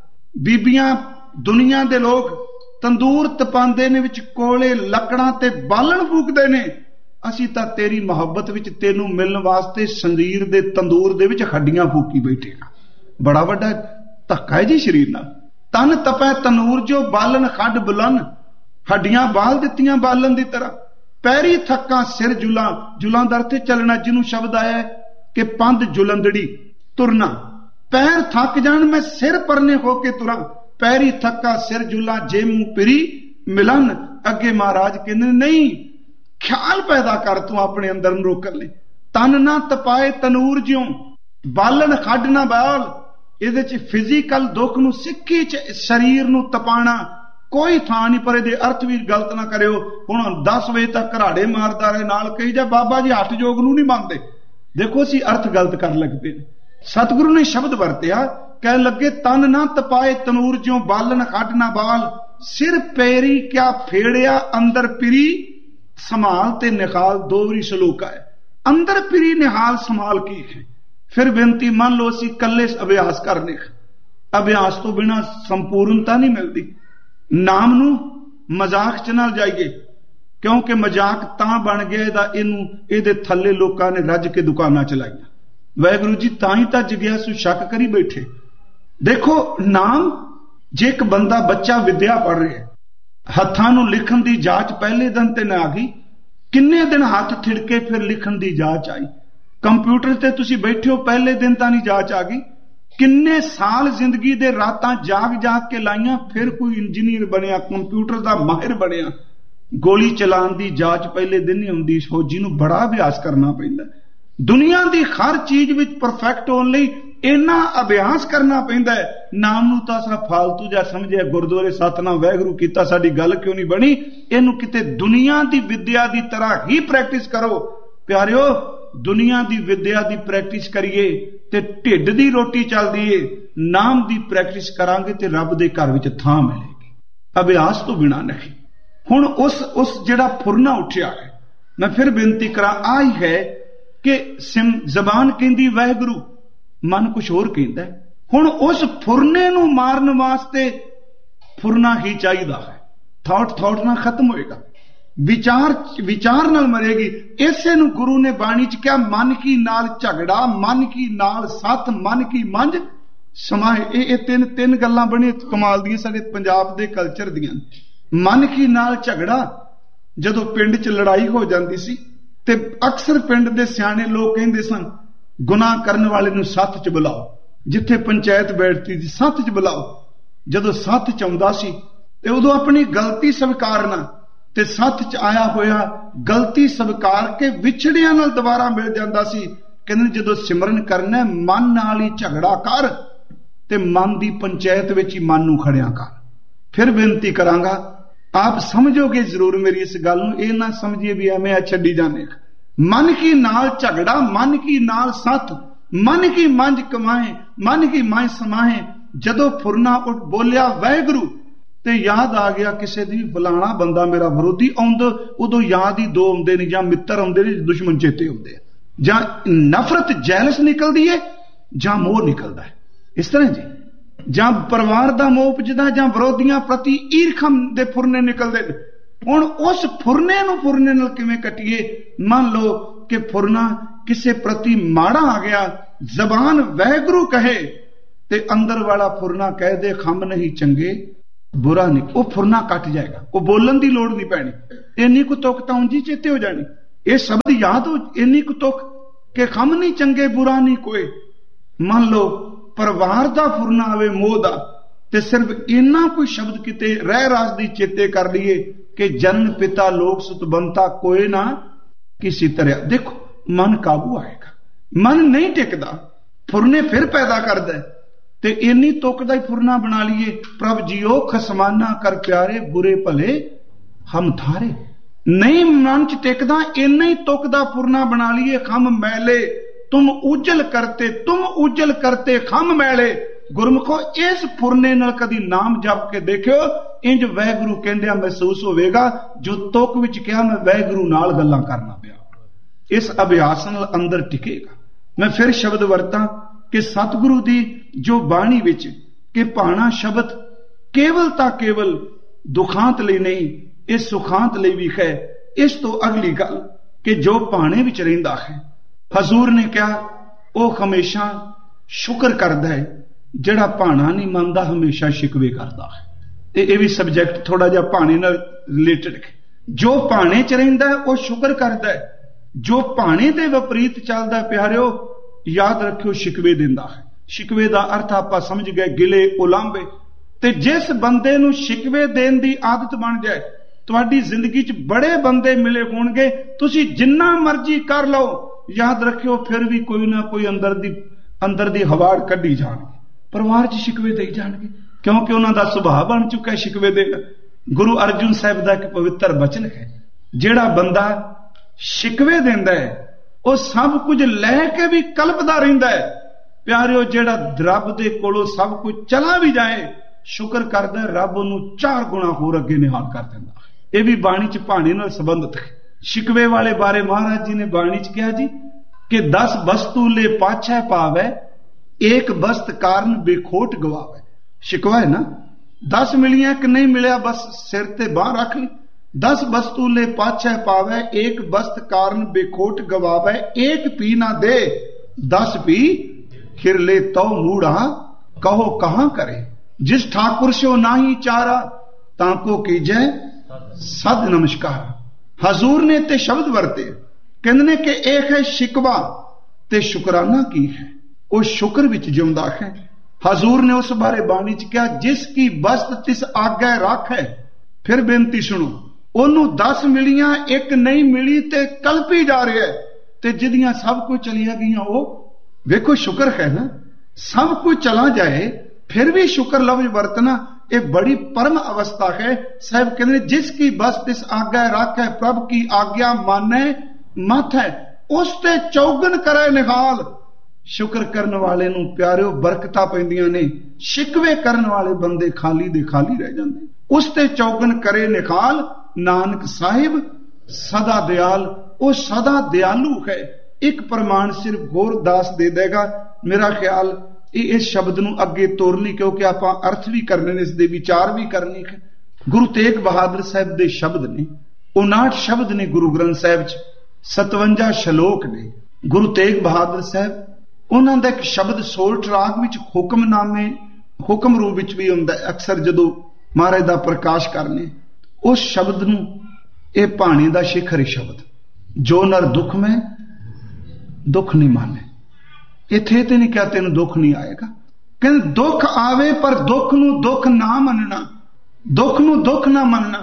S1: ਬੀਬੀਆਂ ਦੁਨੀਆ ਦੇ ਲੋਕ ਤੰਦੂਰ ਤਪਾਉਂਦੇ ਨੇ, ਵਿੱਚ ਕੋਲੇ ਲੱਕੜਾਂ ਤੇ ਬਾਲਣ ਫੂਕਦੇ ਨੇ। ਅਸੀਂ ਤਾਂ ਤੇਰੀ ਮੁਹੱਬਤ ਵਿੱਚ ਤੈਨੂੰ ਮਿਲਣ ਵਾਸਤੇ ਸਰੀਰ ਦੇ ਤੰਦੂਰ ਦੇ ਵਿੱਚ ਹੱਡੀਆਂ ਫੂਕੀ ਬੈਠੇ ਆ। ਬੜਾ ਵੱਡਾ ਧੱਕਾ ਹੈ ਜੀ ਸਰੀਰ ਨਾਲ। ਤਨ ਤਪੈ ਤਨੂਰ ਜੋ ਬਾਲਣ ਖੱਡ ਬੁਲਨ, ਹੱਡੀਆਂ ਬਾਲ ਦਿੱਤੀਆਂ ਬਾਲਣ ਦੀ ਤਰ੍ਹਾਂ। ਪੈਰੀ ਥੱਕਾਂ ਸਿਰ ਜੁਲਾਂ, ਜੁਲਾਂ ਦਾ ਅਰਥ ਚੱਲਣਾ, ਜਿਹਨੂੰ ਸ਼ਬਦ ਆਇਆ ਕਿ ਪੰਧ ਜੁਲੰਦੜੀ ਤੁਰਨਾ। ਪੈਰ ਥੱਕ ਜਾਣ ਮੈਂ ਸਿਰ ਪਰਨੇ ਹੋ ਕੇ ਤੁਰਾਂ, ਪੈਰੀ ਥੱਕਾ ਸਿਰ ਜੁਲਾਂ ਜੇ ਮੂੰਹ ਪਿਰੀ ਮਿਲਨ। ਅੱਗੇ ਮਹਾਰਾਜ ਕਹਿੰਦੇ ਨਹੀਂ, ਖਿਆਲ ਪੈਦਾ ਕਰ ਤੂੰ ਆਪਣੇ ਅੰਦਰ ਨੂੰ ਰੋਕਣ ਲਈ। ਤਨ ਨਾ ਤਪਾਏ ਤਨੂਰ ਜਿਉਂ, ਬਾਲਣ ਖੱਡ ਨਾ ਬਾਲ। ਇਹਦੇ ਚ ਫਿਜ਼ੀਕਲ ਦੁੱਖ ਨੂੰ, ਸਿੱਖੀ ਚ ਸਰੀਰ ਨੂੰ ਤਪਾਣਾ ਕੋਈ ਥਾਂ ਨਹੀਂ, ਪਰ ਇਹਦੇ ਅਰਥ ਵੀ ਗਲਤ ਨਾ ਕਰਿਓ। ਹੁਣ ਦਸ ਵਜੇ ਤੱਕ ਘਰਾੜੇ ਮਾਰਦਾ ਰਹੇ, ਨਾਲ ਕਹੀ ਜਾ ਬਾਬਾ ਜੀ ਹੱਠ ਯੋਗ ਨੂੰ ਨਹੀਂ ਮੰਨਦੇ। ਦੇਖੋ ਅਸੀਂ ਅਰਥ ਗਲਤ ਕਰਨ ਲੱਗ ਪਏ। ਸਤਿਗੁਰੂ ਨੇ ਸ਼ਬਦ ਵਰਤਿਆ, ਕਹਿਣ ਲੱਗੇ ਤਨ ਨਾ ਤਪਾਏ ਤਨੂਰ ਜਿਉਂ ਬਾਲਣ ਖੱਡ ਨਾ ਬਾਲ। ਸਿਰ ਪੈਰੀ ਕਿਆ ਫੇੜਿਆ ਅੰਦਰ ਪਿਰੀ ਸੰਭਾਲ ਤੇ ਨਿਹਾਲ। ਦੋ ਵਾਰੀ ਸਲੋਕਾ ਹੈ, ਅੰਦਰ ਪਿਰੀ ਨਿਹਾਲ ਸੰਭਾਲ ਕੀ ਹੈ। ਫਿਰ ਬੇਨਤੀ ਮੰਨ ਲਓ ਅਸੀਂ ਕੱਲੇ ਅਭਿਆਸ ਕਰਨੇ, ਅਭਿਆਸ ਤੋਂ ਬਿਨਾਂ ਸੰਪੂਰਨਤਾ ਨਹੀਂ ਮਿਲਦੀ। ਨਾਮ ਨੂੰ ਮਜ਼ਾਕ ਚ ਨਾਲ ਜਾਈਏ, ਕਿਉਂਕਿ ਮਜ਼ਾਕ ਤਾਂ ਬਣ ਗਿਆ ਇਹਦਾ, ਇਹਨੂੰ ਇਹਦੇ ਥੱਲੇ ਲੋਕਾਂ ਨੇ ਰੱਜ ਕੇ ਦੁਕਾਨਾਂ ਚਲਾਈਆਂ। ਵਾਹਿਗੁਰੂ ਜੀ ਤਾਂ ਹੀ ਤਾਂ ਜਗਿਆਸੂ ਸ਼ੱਕ ਕਰੀ ਬੈਠੇ। ਦੇਖੋ ਨਾਮ, ਜੇ ਇੱਕ ਬੰਦਾ ਬੱਚਾ ਵਿਦਿਆ ਪੜ੍ਹ ਰਿਹਾ, ਹੱਥਾਂ ਨੂੰ ਲਿਖਣ ਦੀ ਜਾਂਚ ਪਹਿਲੇ ਦਿਨ ਤੇ ਨਾ ਆ ਗਈ, ਕਿੰਨੇ ਦਿਨ ਹੱਥ ਥਿੜਕੇ ਫਿਰ ਲਿਖਣ ਦੀ ਜਾਂਚ ਆਈ। ਕੰਪਿਊਟਰ ਤੇ ਤੁਸੀਂ ਬੈਠੇ ਹੋ, ਪਹਿਲੇ ਦਿਨ ਤਾਂ ਨਹੀਂ ਜਾਂਚ ਆ ਗਈ, ਕਿੰਨੇ ਸਾਲ ਜ਼ਿੰਦਗੀ ਦੇ ਰਾਤਾਂ ਜਾਗ ਜਾਗ ਕੇ ਲਾਈਆਂ, ਫਿਰ ਕੋਈ ਇੰਜੀਨੀਅਰ ਬਣਿਆ, ਕੰਪਿਊਟਰ ਦਾ ਮਾਹਿਰ ਬਣਿਆ। ਗੋਲੀ ਚਲਾਉਣ ਦੀ ਜਾਂਚ ਪਹਿਲੇ ਦਿਨ ਨਹੀਂ ਹੁੰਦੀ, ਫੌਜੀ ਨੂੰ ਬੜਾ ਅਭਿਆਸ ਕਰਨਾ ਪੈਂਦਾ। ਦੁਨੀਆ ਦੀ ਹਰ ਚੀਜ਼ ਵਿੱਚ ਪਰਫੈਕਟ ਹੋਣ ਲਈ ਇੰਨਾ ਅਭਿਆਸ ਕਰਨਾ ਪੈਂਦਾ ਹੈ। ਨਾਮ ਨੂੰ ਤਾਂ ਅਸਾਂ ਫਾਲਤੂ ਜਿਹਾ ਸਮਝਿਆ, ਗੁਰਦੁਆਰੇ ਸਤਨਾਮ ਵਾਹਿਗੁਰੂ ਕੀਤਾ, ਸਾਡੀ ਗੱਲ ਕਿਉਂ ਨਹੀਂ ਬਣੀ। ਇਹਨੂੰ ਕਿਤੇ ਦੁਨੀਆ ਦੀ ਵਿਦਿਆ ਦੀ ਤਰ੍ਹਾਂ ਹੀ ਪ੍ਰੈਕਟਿਸ ਕਰੋ ਪਿਆਰਿਓ। ਦੁਨੀਆ ਦੀ ਵਿਦਿਆ ਦੀ ਪ੍ਰੈਕਟਿਸ ਕਰੀਏ ਤੇ ਢਿੱਡ ਦੀ ਰੋਟੀ ਚੱਲਦੀ ਏ। ਨਾਮ ਦੀ ਪ੍ਰੈਕਟਿਸ ਕਰਾਂਗੇ ਤੇ ਰੱਬ ਦੇ ਘਰ ਵਿੱਚ ਥਾਂ ਮਿਲੇਗੀ, ਅਭਿਆਸ ਤੋਂ ਬਿਨਾਂ ਨਹੀਂ। ਹੁਣ ਉਸ ਉਸ ਜਿਹੜਾ ਫੁਰਨਾ ਉੱਠਿਆ ਹੈ, ਮੈਂ ਫਿਰ ਬੇਨਤੀ ਕਰਾਂ, ਆ ਹੀ ਹੈ ਕਿ ਸਿਮ ਜ਼ਬਾਨ ਕਹਿੰਦੀ ਵਾਹਿਗੁਰੂ, ਮਨ ਕੁਛ ਹੋਰ ਕਹਿੰਦਾ। ਹੁਣ ਉਸ ਫੁਰਨੇ ਨੂੰ ਮਾਰਨ ਵਾਸਤੇ ਫੁਰਨਾ ਹੀ ਚਾਹੀਦਾ ਹੈ। ਥਾਟ ਥਾਟ ਨਾਲ ਖਤਮ ਹੋਏਗਾ, ਵਿਚਾਰ ਵਿਚਾਰ ਨਾਲ ਮਰੇਗੀ। ਇਸੇ ਨੂੰ ਗੁਰੂ ਨੇ ਬਾਣੀ ਚ ਕਿਹਾ, ਮਨ ਕੀ ਨਾਲ ਝਗੜਾ, ਮਨ ਕੀ ਨਾਲ ਸੱਤ, ਮਨ ਕੀ ਮੰਝ ਸਮਾਏ। ਇਹ ਇਹ ਤਿੰਨ ਤਿੰਨ ਗੱਲਾਂ ਬਣੀ ਕਮਾਲ ਦੀਆਂ ਸਾਡੇ ਪੰਜਾਬ ਦੇ ਕਲਚਰ ਦੀਆਂ। ਮਨ ਕੀ ਨਾਲ ਝਗੜਾ, ਜਦੋਂ ਪਿੰਡ ਚ ਲੜਾਈ ਹੋ ਜਾਂਦੀ ਸੀ ਤੇ ਅਕਸਰ ਪਿੰਡ ਦੇ ਸਿਆਣੇ ਲੋਕ ਕਹਿੰਦੇ ਸਨ, ਗੁਨਾਹ ਕਰਨ ਵਾਲੇ ਨੂੰ ਸੱਥ ਚ ਬੁਲਾਓ। ਜਿੱਥੇ ਪੰਚਾਇਤ ਬੈਠਦੀ ਸੀ ਸੱਥ ਚ ਬੁਲਾਓ। ਜਦੋਂ ਸੱਥ ਚ ਆਉਂਦਾ ਸੀ ਤੇ ਉਦੋਂ ਆਪਣੀ ਗਲਤੀ ਸਵੀਕਾਰਨਾ, ਤੇ ਸੱਥ ਚ ਆਇਆ ਹੋਇਆ ਗਲਤੀ ਸਵੀਕਾਰ ਕੇ ਵਿਛੜਿਆਂ ਨਾਲ ਦੁਬਾਰਾ ਮਿਲ ਜਾਂਦਾ ਸੀ। ਕਹਿੰਦੇ ਜਦੋਂ ਸਿਮਰਨ ਕਰਨਾ ਮਨ ਨਾਲ ਹੀ ਝਗੜਾ ਕਰ ਤੇ ਮਨ ਦੀ ਪੰਚਾਇਤ ਵਿੱਚ ਹੀ ਮਨ ਨੂੰ ਖੜਿਆ ਕਰ। ਫਿਰ ਬੇਨਤੀ ਕਰਾਂਗਾ, ਆਪ ਸਮਝੋਗੇ ਜ਼ਰੂਰ ਮੇਰੀ ਇਸ ਗੱਲ ਨੂੰ, ਇਹ ਨਾ ਸਮਝੀਏ ਵੀ ਐਵੇਂ ਆ ਛੱਡੀ ਜਾਂਦੇ। ਮਨ ਕੀ ਨਾਲ ਝਗੜਾ, ਮਨ ਕੀ ਨਾਲ ਸੱਥ, ਮਨ ਕੀ ਮੰਝ ਕਮਾਏ, ਮਨ ਕੀ ਮਾਂ ਸਮਾਏ। ਜਦੋਂ ਫੁਰਨਾ ਉੱਠ ਬੋਲਿਆ ਵਾਹਿਗੁਰੂ ਤੇ ਯਾਦ ਆ ਗਿਆ ਕਿਸੇ ਦੀ, ਫਲਾਣਾ ਬੰਦਾ ਮੇਰਾ ਵਿਰੋਧੀ ਆਉਂਦਾ, ਉਦੋਂ ਯਾਦ ਹੀ ਦੋ ਆਉਂਦੇ ਨੇ, ਜਾਂ ਮਿੱਤਰ ਆਉਂਦੇ ਨੇ, ਦੁਸ਼ਮਣ ਚੇਤੇ ਹੁੰਦੇ ਆ, ਜਾਂ ਨਫ਼ਰਤ ਜੈਲਸ ਨਿਕਲਦੀ ਹੈ, ਜਾਂ ਮੋਹ ਨਿਕਲਦਾ ਹੈ। ਇਸ ਤਰ੍ਹਾਂ ਜੀ, ਜਾਂ ਪਰਿਵਾਰ ਦਾ ਮੋਹ ਉਪਜਦਾ, ਜਾਂ ਵਿਰੋਧੀਆਂ ਪ੍ਰਤੀ ਈਰਖਾ ਦੇ ਫੁਰਨੇ ਨਿਕਲਦੇ ਨੇ। ਹੁਣ ਉਸ ਫੁਰਨੇ ਨੂੰ ਫੁਰਨੇ ਨਾਲ ਕਿਵੇਂ ਕੱਟੀਏ? ਮੰਨ ਲਓ ਕਿ ਫੁਰਨਾ ਕਿਸੇ ਪ੍ਰਤੀ ਮਾੜਾ ਆ ਗਿਆ, ਜ਼ਬਾਨ ਵਾਹਿਗੁਰੂ ਕਹੇ ਤੇ ਅੰਦਰ ਵਾਲਾ ਫੁਰਨਾ ਕਹਿ ਦੇ ਖੰਭ ਨਹੀਂ ਚੰਗੇ ਬੁਰਾ ਨਹੀਂ, ਉਹ ਫੁਰਨਾ ਕੱਟ ਜਾਏਗਾ, ਉਹ ਬੋਲਣ ਦੀ ਲੋੜ ਨਹੀਂ ਪੈਣੀ। ਇੰਨੀ ਕੁ ਤੁਕ ਤਾਂ ਉਂਝ ਹੀ ਚੇਤੇ ਹੋ ਜਾਣੀ। ਇਹ ਸ਼ਬਦ ਯਾਦ ਹੋ, ਇੰਨੀ ਕੁ ਤੁਕ ਕਿ ਖੰਭ ਨਹੀਂ ਚੰਗੇ ਬੁਰਾ ਨਹੀਂ ਕੋਏ। ਮੰਨ ਲਓ ਪਰਿਵਾਰ ਦਾ ਫੁਰਨਾ ਆਵੇ ਮੋਹ ਦਾ, ਤੇ ਸਿਰਫ ਇੰਨਾ ਕੋਈ ਸ਼ਬਦ ਕਿਤੇ ਰਹਿ ਰਾਸ ਦੀ ਚੇਤੇ ਕਰ ਲਈਏ ਕਿ ਜਨ ਪਿਤਾ ਲੋਕ ਸੁਤ ਬੰਤਾ ਕੋਏ ਨਾ ਕਿਸੇ ਤਰ੍ਹਾਂ। ਦੇਖੋ ਮਨ ਕਾਬੂ ਆਏਗਾ, ਮਨ ਨਹੀਂ ਟਿਕਦਾ, ਫੁਰਨੇ ਫਿਰ ਪੈਦਾ ਕਰਦਾ। ਤੇ ਇੰਨੀ ਤੁਕ ਦਾ ਹੀ ਫੁਰਨਾ ਬਣਾ ਲਈਏ, ਪ੍ਰਭ ਜੀਓ ਖਸਮਾਨਾ ਕਰ ਪਿਆਰੇ ਬੁਰੇ ਭਲੇ ਹਮ ਥਾਰੇ। ਨਹੀਂ ਮਨ ਚ ਟਿਕਦਾ, ਇੰਨਾ ਹੀ ਤੁਕ ਦਾ ਫੁਰਨਾ ਬਣਾ ਲਈਏ, ਖੰਭ ਮੈਲੇ ਤੁਮ ਉਜਲ ਕਰਤੇ, ਤੁਮ ਉਜਲ ਕਰਤੇ ਖੰਭ ਮੈਲੇ। ਗੁਰਮੁਖੋ ਇਸ ਫੁਰਨੇ ਨਾਲ ਕਦੀ ਨਾਮ ਜਪ ਕੇ ਦੇਖਿਓ, ਇੰਜ ਵਾਹਿਗੁਰੂ ਕਹਿੰਦਿਆਂ ਮਹਿਸੂਸ ਹੋਵੇਗਾ ਜੋ ਤੁਕ ਵਿੱਚ ਕਿਹਾ ਮੈਂ ਵਾਹਿਗੁਰੂ ਨਾਲ ਗੱਲਾਂ ਕਰਨਾ ਪਿਆ। ਇਸ ਅਭਿਆਸ ਨਾਲ ਅੰਦਰ ਟਿਕੇਗਾ। ਮੈਂ ਫਿਰ ਸ਼ਬਦ ਵਰਤਾਂ, कि सतगुरु दी जो बाणी विच कि भाणा शब्द केवल तां केवल दुखांत लई नहीं, इस सुखांत लई भी है। इस तो अगली गल कि जो भाणे विच रहिंदा है, हजूर ने कहा वो हमेशा शुक्र करदा है, जिहड़ा भाणा नहीं मनदा हमेशा शिकवे करदा है। ये भी सबजैक्ट थोड़ा जिहा भाणे नाल रिलेटेड है। जो भाणे च रहिंदा है वो शुक्र करदा है, जो भाणे दे विपरीत चलदा प्यारिओ याद रखियो शिकवे दिंदा है। शिकवे दा अर्थ आपां समझ गए गिले उलांभे। ते जिस बंदे नूं शिकवे देण दी आदत बन जाए, तुहाडी जिंदगी च बड़े बंदे मिले होणगे, तुसीं जिन्ना मर्जी कर लो, याद रखियो फिर भी कोई ना कोई अंदर दी अंदर दी हवाड़ कड्ढी जाणगे, परिवार च शिकवे देई जाणगे, क्योंकि उन्हां दा सुभाव बन चुका है शिकवे देना। गुरु अर्जुन साहिब दा एक पवित्र बचन है, जिहड़ा बंदा शिकवे दिंदा है वो सब कुछ लैके भी कल्पदा रहिंदा है। प्यारिओ जिहड़ा रब दे कोलों सब कुछ चला भी जाए, शुक्र करदा है, रब उहनूं चार गुणा होर अगे निहाल कर दिंदा है। यह भी बाणी च भाणे नाल संबंधित है। शिकवे वाले बारे महाराज जी ने बाणी च कहा जी कि दस वस्तु ले पाछै पावै, एक वस्त कारण बेखोट गवावे। शिकवा है ना, दस मिलियां कि नहीं मिलिया बस सिर ते बाह रख ली। दस वस्तु ले पाछै पावै, एक वस्त कारण बेखोट गवावे। एक पी ना दे, दस पी फिर ले तो मूढ़ा, कहो कहां करे। जिस ठाकुर से नाही चारा, ताको कीजै सद नमस्कार। हजूर ने ते शब्द वरते, कहने कि एक है शिकवा ते शुकराना की है, वो शुक्र विच जिउंदा है। हजूर ने उस बारे बाणी च कहा, जिसकी बस्त तिस आगे रख है। फिर बेनती सुनो, ओनू दस मिलियां एक नहीं मिली ते कल्पी जा रहा है, ते जिदियां सब कुछ चलिया गईयां वो वेखो शुक्र है ना। सब कुछ चला जाए फिर भी शुक्र लफ्ज वरतना एक बड़ी परम अवस्था है। साहब कहते जिसकी बस तिस आज्ञा रख है, प्रभु की आज्ञा माने मत है, उसते चौगन करे निहाल। शुक्र करने वाले नूं प्यारिओ बरकतां पैंदियां ने, शिकवे करने वाले बंदे खाली दे खाली रह जांदे। उसते चौगन करे निहाल, नानक साहिब सदा दयाल। वो सदा दयालु है। एक प्रमाण सिर्फ होर दास दे देगा। मेरा ख्याल इस शब्द नूं अगे तोरनी, क्योंकि आपां अर्थ भी करने ने, इसदे विचार भी करने है। गुरु तेग बहादुर साहब दे शब्द ने, उनाहठ शब्द ने गुरु ग्रंथ साहिब च, सतवंजा शलोक ने। गुरु तेग बहादुर साहब उन्हां दा एक शब्द सोलठ राग विच हुक्मनामे हुक्म रूप विच भी हुंदा है। अक्सर जदों महाराज दा प्रकाश करने, उस शब्द नूं इह भाणे दा शिखर शब्द, जो नर दुख में दुख नहीं माने। इत्थे ते नहीं क्या तेन दुख नहीं आएगा, कहते दुख आवे पर दुख नूं दुख ना मनना, दुख नूं दुख ना मनना।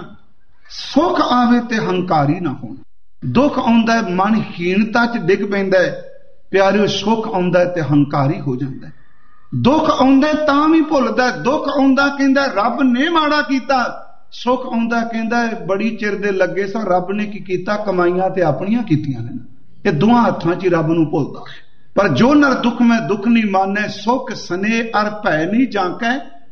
S1: सुख आवे ते हंकारी ना होना। दुख आउंदा है मन हीनता च डिग पैंदा है प्यारिओ, सुख आउंदा है ते हंकारी हो जांदा है। दुख आउंदा तां भी भुलदा है, दुख आउंदा कहंदा रब ने माड़ा कीता, सुख आउंदा कहंदा बड़ी चिर दे लगे सा, रब ने की कीता, कमाईयां ते अपनियां कीतियां ने। ये दोहां हत्थां च रब नूं भुलदा है। पर जो नर दुख में दुख नहीं माने, सुख सने अर भै नहीं जांकै,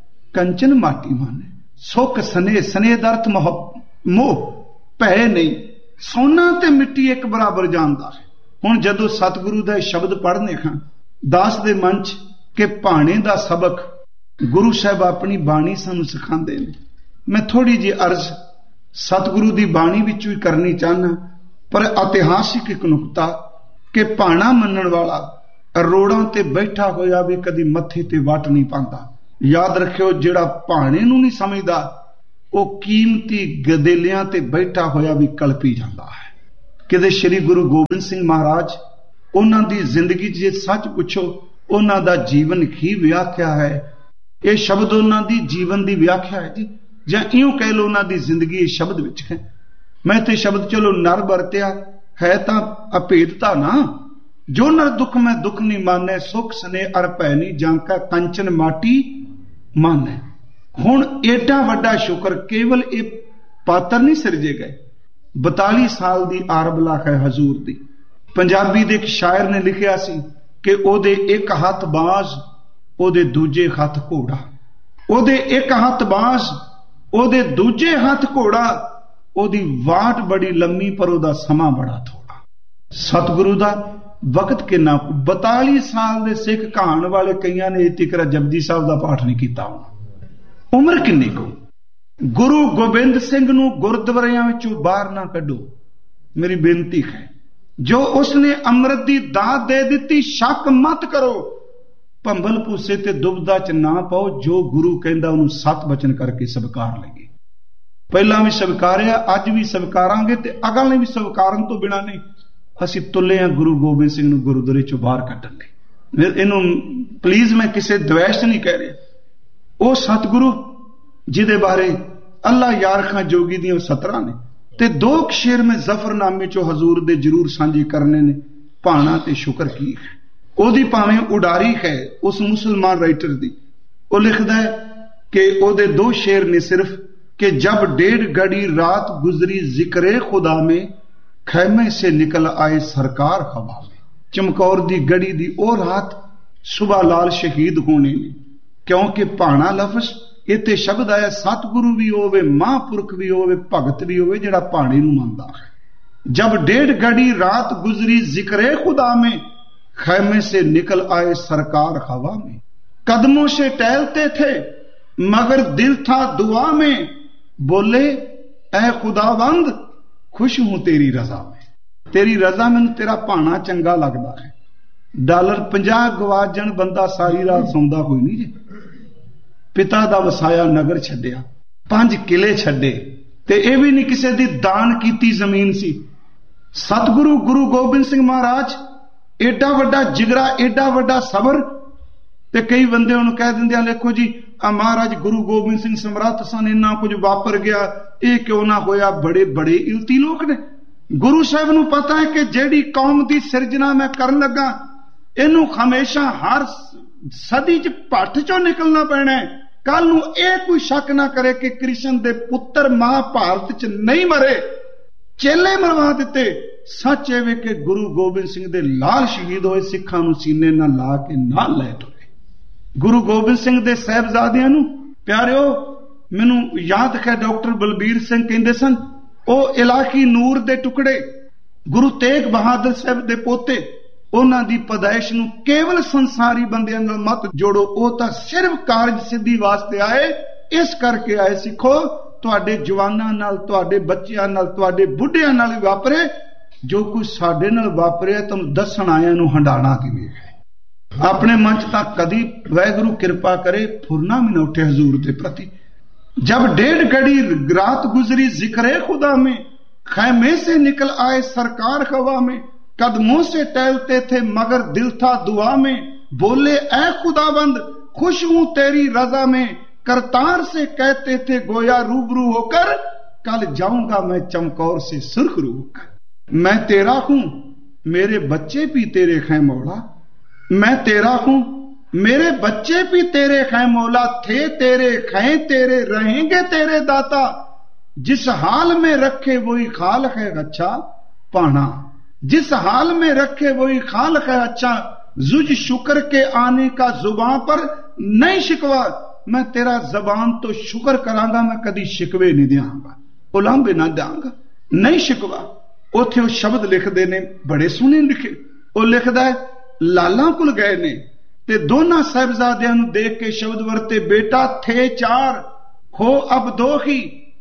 S1: कंचन माटी माने। सुख सने, सने दा अर्थ मोह, भै नहीं। सोना ते मिट्टी एक बराबर जानदा है। हुण जदों सतगुरु दा शब्द पढ़ने खां दास दे मन च कि भाणे दा सबक गुरु साहब अपनी बाणी सानूं सिखांदे ने। मैं थोड़ी जी अर्ज सतगुरु दी बाणी विच भी करनी चाहना, पर इतिहासिक एक नुकता कि भाणा मनण वाला अरोड़ां ते बैठा होया भी कदी मत्थे ते वट नहीं पांदा। याद रखियो, जिहड़ा भाणे नूं नहीं समझदा वो कीमती गदेलियां ते बैठा होया भी कलपी जांदा है। किते श्री गुरु गोबिंद सिंह महाराज, उन्हां दी जिंदगी जे सच पुछो, उन्हां दा जीवन ही व्याख्या है। ये शब्द उन्हां दी जीवन दी व्याख्या है जी, जां इउं कह लो उन्हां दी जिंदगी इस शब्द विच है। मैं ते शब्द चलो नर वरतिया है तां अभेदता ना। जो नर दुख में दुख नहीं माने, सुख सने अर भै नहीं जांका, कंचन माटी माने। हुण एडा वड्डा शुक्र केवल ये पात्र नहीं सिरजे गए। बताली साल दी आरबला है हजूर दी। पंजाबी दे एक शायर ने लिखिया सी कि ओदे एक हथ बाज, ओदे दूजे हथ घोड़ा। ओदे एक हथ बाज, ओदे दूजे हथ घोड़ा। ओदी वाट बड़ी लम्मी पर ओदा समा बड़ा थोड़ा। सतगुरु दा ਵਕਤ ਕਿੰਨਾ, ਬਤਾਲੀ ਸਾਲ ਦੇ ਸਿੱਖ ਕਹਾਣ ਵਾਲੇ ਕਈਆਂ ਨੇ ਤਿਕਰਾ ਜਪਜੀ ਸਾਹਿਬ ਦਾ ਪਾਠ ਨਹੀਂ ਕੀਤਾ ਹੋਣਾ। ਉਮਰ ਕਿੰਨੀ ਕੁ? ਗੁਰੂ ਗੋਬਿੰਦ ਸਿੰਘ ਨੂੰ ਗੁਰਦੁਆਰਿਆਂ ਵਿੱਚੋਂ ਬਾਹਰ ਨਾ ਕੱਢੋ, ਮੇਰੀ ਬੇਨਤੀ ਹੈ। ਜੋ ਉਸਨੇ ਅੰਮ੍ਰਿਤ ਦੀ ਦਾਤ ਦੇ ਦਿੱਤੀ, ਸ਼ੱਕ ਮਤ ਕਰੋ, ਭੰਬਲ ਭੂਸੇ ਤੇ ਦੁਬਦਾ ਚ ਨਾ ਪਾਓ। ਜੋ ਗੁਰੂ ਕਹਿੰਦਾ ਉਹਨੂੰ ਸਤ ਬਚਨ ਕਰਕੇ ਸਵੀਕਾਰ ਲਈਏ। ਪਹਿਲਾਂ ਵੀ ਸਵੀਕਾਰਿਆ, ਅੱਜ ਵੀ ਸਵੀਕਾਰਾਂਗੇ ਤੇ ਅਗਲੇ ਵੀ ਸਵੀਕਾਰਨ ਤੋਂ ਬਿਨਾਂ ਨਹੀਂ। ਅਸੀਂ ਤੁੱਲੇ ਹਾਂ ਗੁਰੂ ਗੋਬਿੰਦ ਸਿੰਘ ਨੂੰ ਗੁਰਦੁਆਰੇ ਚੋਂ ਬਾਹਰ ਕੱਢਣ ਲਈ। ਇਹਨੂੰ ਪਲੀਜ਼ ਮੈਂ ਕਿਸੇ ਦਵੈਸ਼ ਨਹੀਂ ਕਹਿ ਰਿਹਾ। ਉਹ ਸਤਿਗੁਰੂ ਜਿਹਦੇ ਬਾਰੇ ਅੱਲਾ ਯਾਰ ਖਾਂ ਜੋਗੀ ਦੀਆਂ ਸਤਰਾਂ ਨੇ, ਤੇ ਦੋ ਸ਼ੇਰ ਮੈਂ ਜ਼ਫਰਨਾਮੇ ਚੋਂ ਹਜ਼ੂਰ ਦੇ ਜ਼ਰੂਰ ਸਾਂਝੇ ਕਰਨੇ ਨੇ। ਭਾਣਾ ਤੇ ਸ਼ੁਕਰ ਕੀ ਹੈ, ਉਹਦੀ ਭਾਵੇਂ ਉਡਾਰੀ ਹੈ ਉਸ ਮੁਸਲਮਾਨ ਰਾਈਟਰ ਦੀ। ਉਹ ਲਿਖਦਾ ਹੈ ਕਿ ਉਹਦੇ ਦੋ ਸ਼ੇਰ ਨੇ ਸਿਰਫ कि जब डेढ़ घड़ी रात गुजरी जिक्रे खुदा में खैमे से निकल आए सरकार हवा में। चमकौर दी गड़ी दी ओ रात सुबह लाल शहीद होने ने, क्योंकि भाणा लफ्ज इत्थे शब्द आया सतगुरु भी होवे, महापुरख भी होवे, भगत भी होवे जिहड़ा भाणे नूं मनदा है। जब डेढ़ घड़ी रात गुजरी जिक्रे खुदा में खैमे से निकल आए सरकार हवा में। कदमों से टहलते थे मगर दिल था दुआ में, बोले ऐ खुदावंद खुश हूं तेरी रजा में। तेरी रजा में तेरा भाणा चंगा लगता है। डॉलर पचास गवाच जाण बंदा सारी रात सौंदा कोई नहीं जी। पिता दा वसाया नगर छड्डिया, पंज किले छड्डे, ते यह भी नहीं किसी दी दान कीती जमीन सी। सतगुरु गुरु गोबिंद सिंह महाराज एडा वड्डा जिगरा, एडा वड्डा सबर। ते कई बंदे उन्होंने कह दिंदे हैं देखो जी आ महाराज गुरु गोबिंद सिंह समर्थ सन, इन्ना कुछ वापर गया, ये क्यों ना होया। बड़े बड़े इल्ती लोग ने। गुरु साहब नूं पता है कि जेड़ी कौम दी सिरजना मैं करन लगा, इनू हमेशा हर सदी च भट्ट चों निकलना पैना है। कल नूं ये कोई शक ना करे कि कृष्ण दे पुत्र महाभारत च नहीं मरे, चेले मरवा दिते। सच एवे कि गुरु गोबिंद सिंह दे लाल शहीद होए, सिखां नूं सीने ना ला के ना लै तुरे। गुरु गोबिंद सिंह दे साहिबजादियां नूं प्यारिओ, मैनू याद है डॉक्टर बलबीर सिंह कहंदे सन, ओ इलाकी नूर दे टुकड़े गुरु तेग बहादुर साहब दे पोते, उन्हां दी पैदाइश नूं केवल संसारी बंदियां नाल मत जोड़ो, ओ तां सिर्फ कारज सिद्धि वास्ते आए। इस करके आए सिखो तुहाडे जवानां नाल, तुहाडे बच्चियां नाल, तुहाडे बुढ़ियां नाल वापरे जो कुछ साडे नाल वापरिया, तुहानूं दस्सण आइआं नूं हंडाणा किवें है। अपने मन च तां कदी वाहिगुरू कृपा करे फुरना भी न उठे हजूर के प्रति। जब डेढ़ घड़ी रात गुजरी जिक्रे खुदा में, खैमे से निकल आए सरकार हवा में। कदमों से टहलते थे मगर दिल था दुआ में, बोले ऐ खुदाबंद खुश हूं तेरी रजा में। करतार से कहते थे गोया रूबरू होकर, कल जाऊंगा मैं चमकौर से सुर्खरू होकर। मैं तेरा हूं मेरे बच्चे भी तेरे हैं मौला, मैं तेरा हूं मेरे बच्चे भी तेरे हैं मौला। थे तेरे हैं तेरे रहेंगे तेरे दाता, जिस हाल में रखे वही खाल है अच्छा पाना। जिस हाल में रखे वही खाल है अच्छा, जुज शुक्र के आने का जुबान पर नहीं शिकवा। मैं तेरा जबान तो शुक्र करांगा, मैं कदी शिकवे नहीं देंगा, उलांबे ना देंगा, नहीं शिकवा। उथे वो शब्द लिखते ने बड़े सोहने लिखे। वो लिखदा है लाला कुल गए ने ते दोनों साहिबजादियां नूं देख के शब्द वरते, बेटा थे चार हो अब दो ही,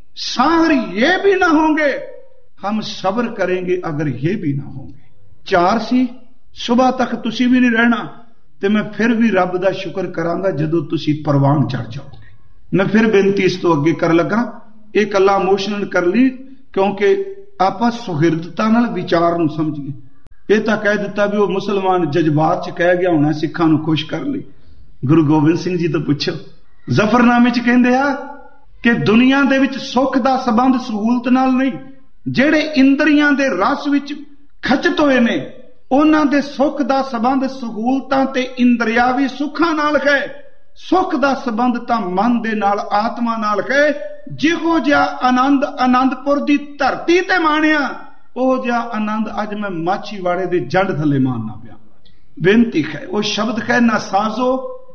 S1: सार ये भी ना होंगे, हम सब्र करेंगे अगर ये भी ना होंगे। चार सी सुबह तक तुसी भी नहीं रहना, ते मैं फिर भी रब दा शुक्र करांगा जदों तुसी परवान चढ़ जाओगे। मैं फिर बेनती इस तो अगे कर लगा, ये कला इमोशनल कर ली क्योंकि आपां सुहिरदता नाल विचार नूं समझीए। ये तो कह दिता भी वो मुसलमान जज्बात च कह गया होना सिखां नूं खुश कर ली। गुरु गोबिंद सिंह जी तो पूछो, जफरनामे च कहंदे आ कि दुनिया दे विच सुख दा संबंध सहूलत नाल नहीं, जेड़े इंद्रियां दे रस विच खचत होए ने उन्हां दे सुख दा संबंध सहूलतां ते इंद्रियावी सुखां नाल है। सुख दा संबंध तां मन दे नाल, आत्मा नाल है। जिहो जिहा आनंद आनंदपुर दी धरती ते माणिया, ਉਹ ਜਿਹਾ आनंद अज मैं माछीवाड़े दे जड़ थले मानना पिया। बेनती है वो शब्द है ना साजो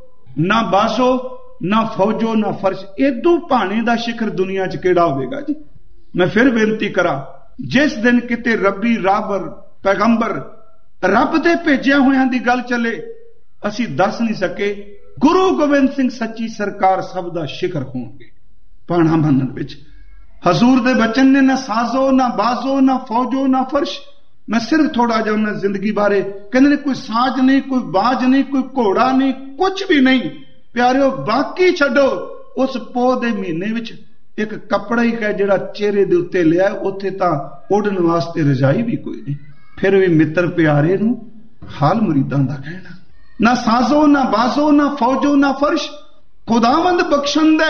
S1: ना बाजो ना फौजो ना फर्श, एदू भाने दा शिखर दुनिया च केड़ा होवेगा जी। मैं फिर बेनती करा, जिस दिन किते रब्बी राबर पैगंबर ਰੱਬ ਦੇ ਭੇਜਿਆ ਹੋਇਆਂ ਦੀ ਗੱਲ ਚੱਲੇ, ਅਸੀਂ ਦੱਸ ਨਹੀਂ ਸਕੇ। ਗੁਰੂ ਗੋਬਿੰਦ ਸਿੰਘ ਸੱਚੀ ਸਰਕਾਰ ਸਭ ਦਾ ਸ਼ਿਕਰ ਹੋਣਗੇ ਪਾਣਾ ਮੰਨਣ ਵਿੱਚ। ਹਜ਼ੂਰ ਦੇ ਬਚਨ ਨੇ ਨਾ ਸਾਜ਼ੋ ਨਾ ਬਾਜ਼ੋ ਨਾ ਫੌਜੋ ਨਾ ਫਰਸ਼। ਮੈਂ ਸਿਰਫ ਥੋੜਾ ਜਿਹਾ ਉਹਨਾਂ ਜ਼ਿੰਦਗੀ ਬਾਰੇ ਕਹਿੰਦੇ ਨੇ, ਕੋਈ ਸਾਜ਼ ਨਹੀਂ, ਕੋਈ ਬਾਜ ਨਹੀਂ, ਕੋਈ ਘੋੜਾ ਨਹੀਂ, ਕੁਝ ਵੀ ਨਹੀਂ ਪਿਆਰਿਓ। ਬਾਕੀ ਛੱਡੋ, ਉਸ ਪੋਹ ਦੇ ਮਹੀਨੇ ਵਿੱਚ ਇੱਕ ਕੱਪੜਾ ਹੀ ਹੈ ਜਿਹੜਾ ਚਿਹਰੇ ਦੇ ਉੱਤੇ ਲਿਆ, ਉੱਥੇ ਤਾਂ ਉਡਣ ਵਾਸਤੇ ਰਜਾਈ ਵੀ ਕੋਈ ਨਹੀਂ। ਫਿਰ ਵੀ ਮਿੱਤਰ ਪਿਆਰੇ ਨੂੰ ਹਾਲ ਮੁਰੀਦਾਂ ਦਾ ਕਹਿਣਾ, ਨਾ ਸਾਜ਼ੋ ਨਾ ਬਾਜ਼ੋ ਨਾ ਫੌਜੋ ਨਾ ਫਰਸ਼। ਖੁਦਾਵੰਦ ਬਖਸ਼ੰਦਾ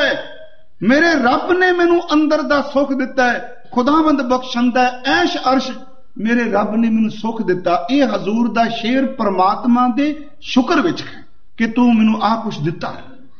S1: ਮੇਰੇ ਰੱਬ ਨੇ ਮੈਨੂੰ ਅੰਦਰ ਦਾ ਸੁੱਖ ਦਿੱਤਾ ਹੈ। ਖੁਦਾਵੰਦ ਬਖਸ਼ੰਦਾ ਐਸ਼ ਅਰਸ਼ ਮੇਰੇ ਰੱਬ ਨੇ ਮੈਨੂੰ ਸੁੱਖ ਦਿੱਤਾ। ਇਹ ਹਜ਼ੂਰ ਦਾ ਸ਼ੇਰ ਪਰਮਾਤਮਾ ਦੇ ਸ਼ੁਕਰ ਵਿੱਚ ਹੈ ਕਿ ਤੂੰ ਮੈਨੂੰ ਆ ਕੁਛ ਦਿੱਤਾ।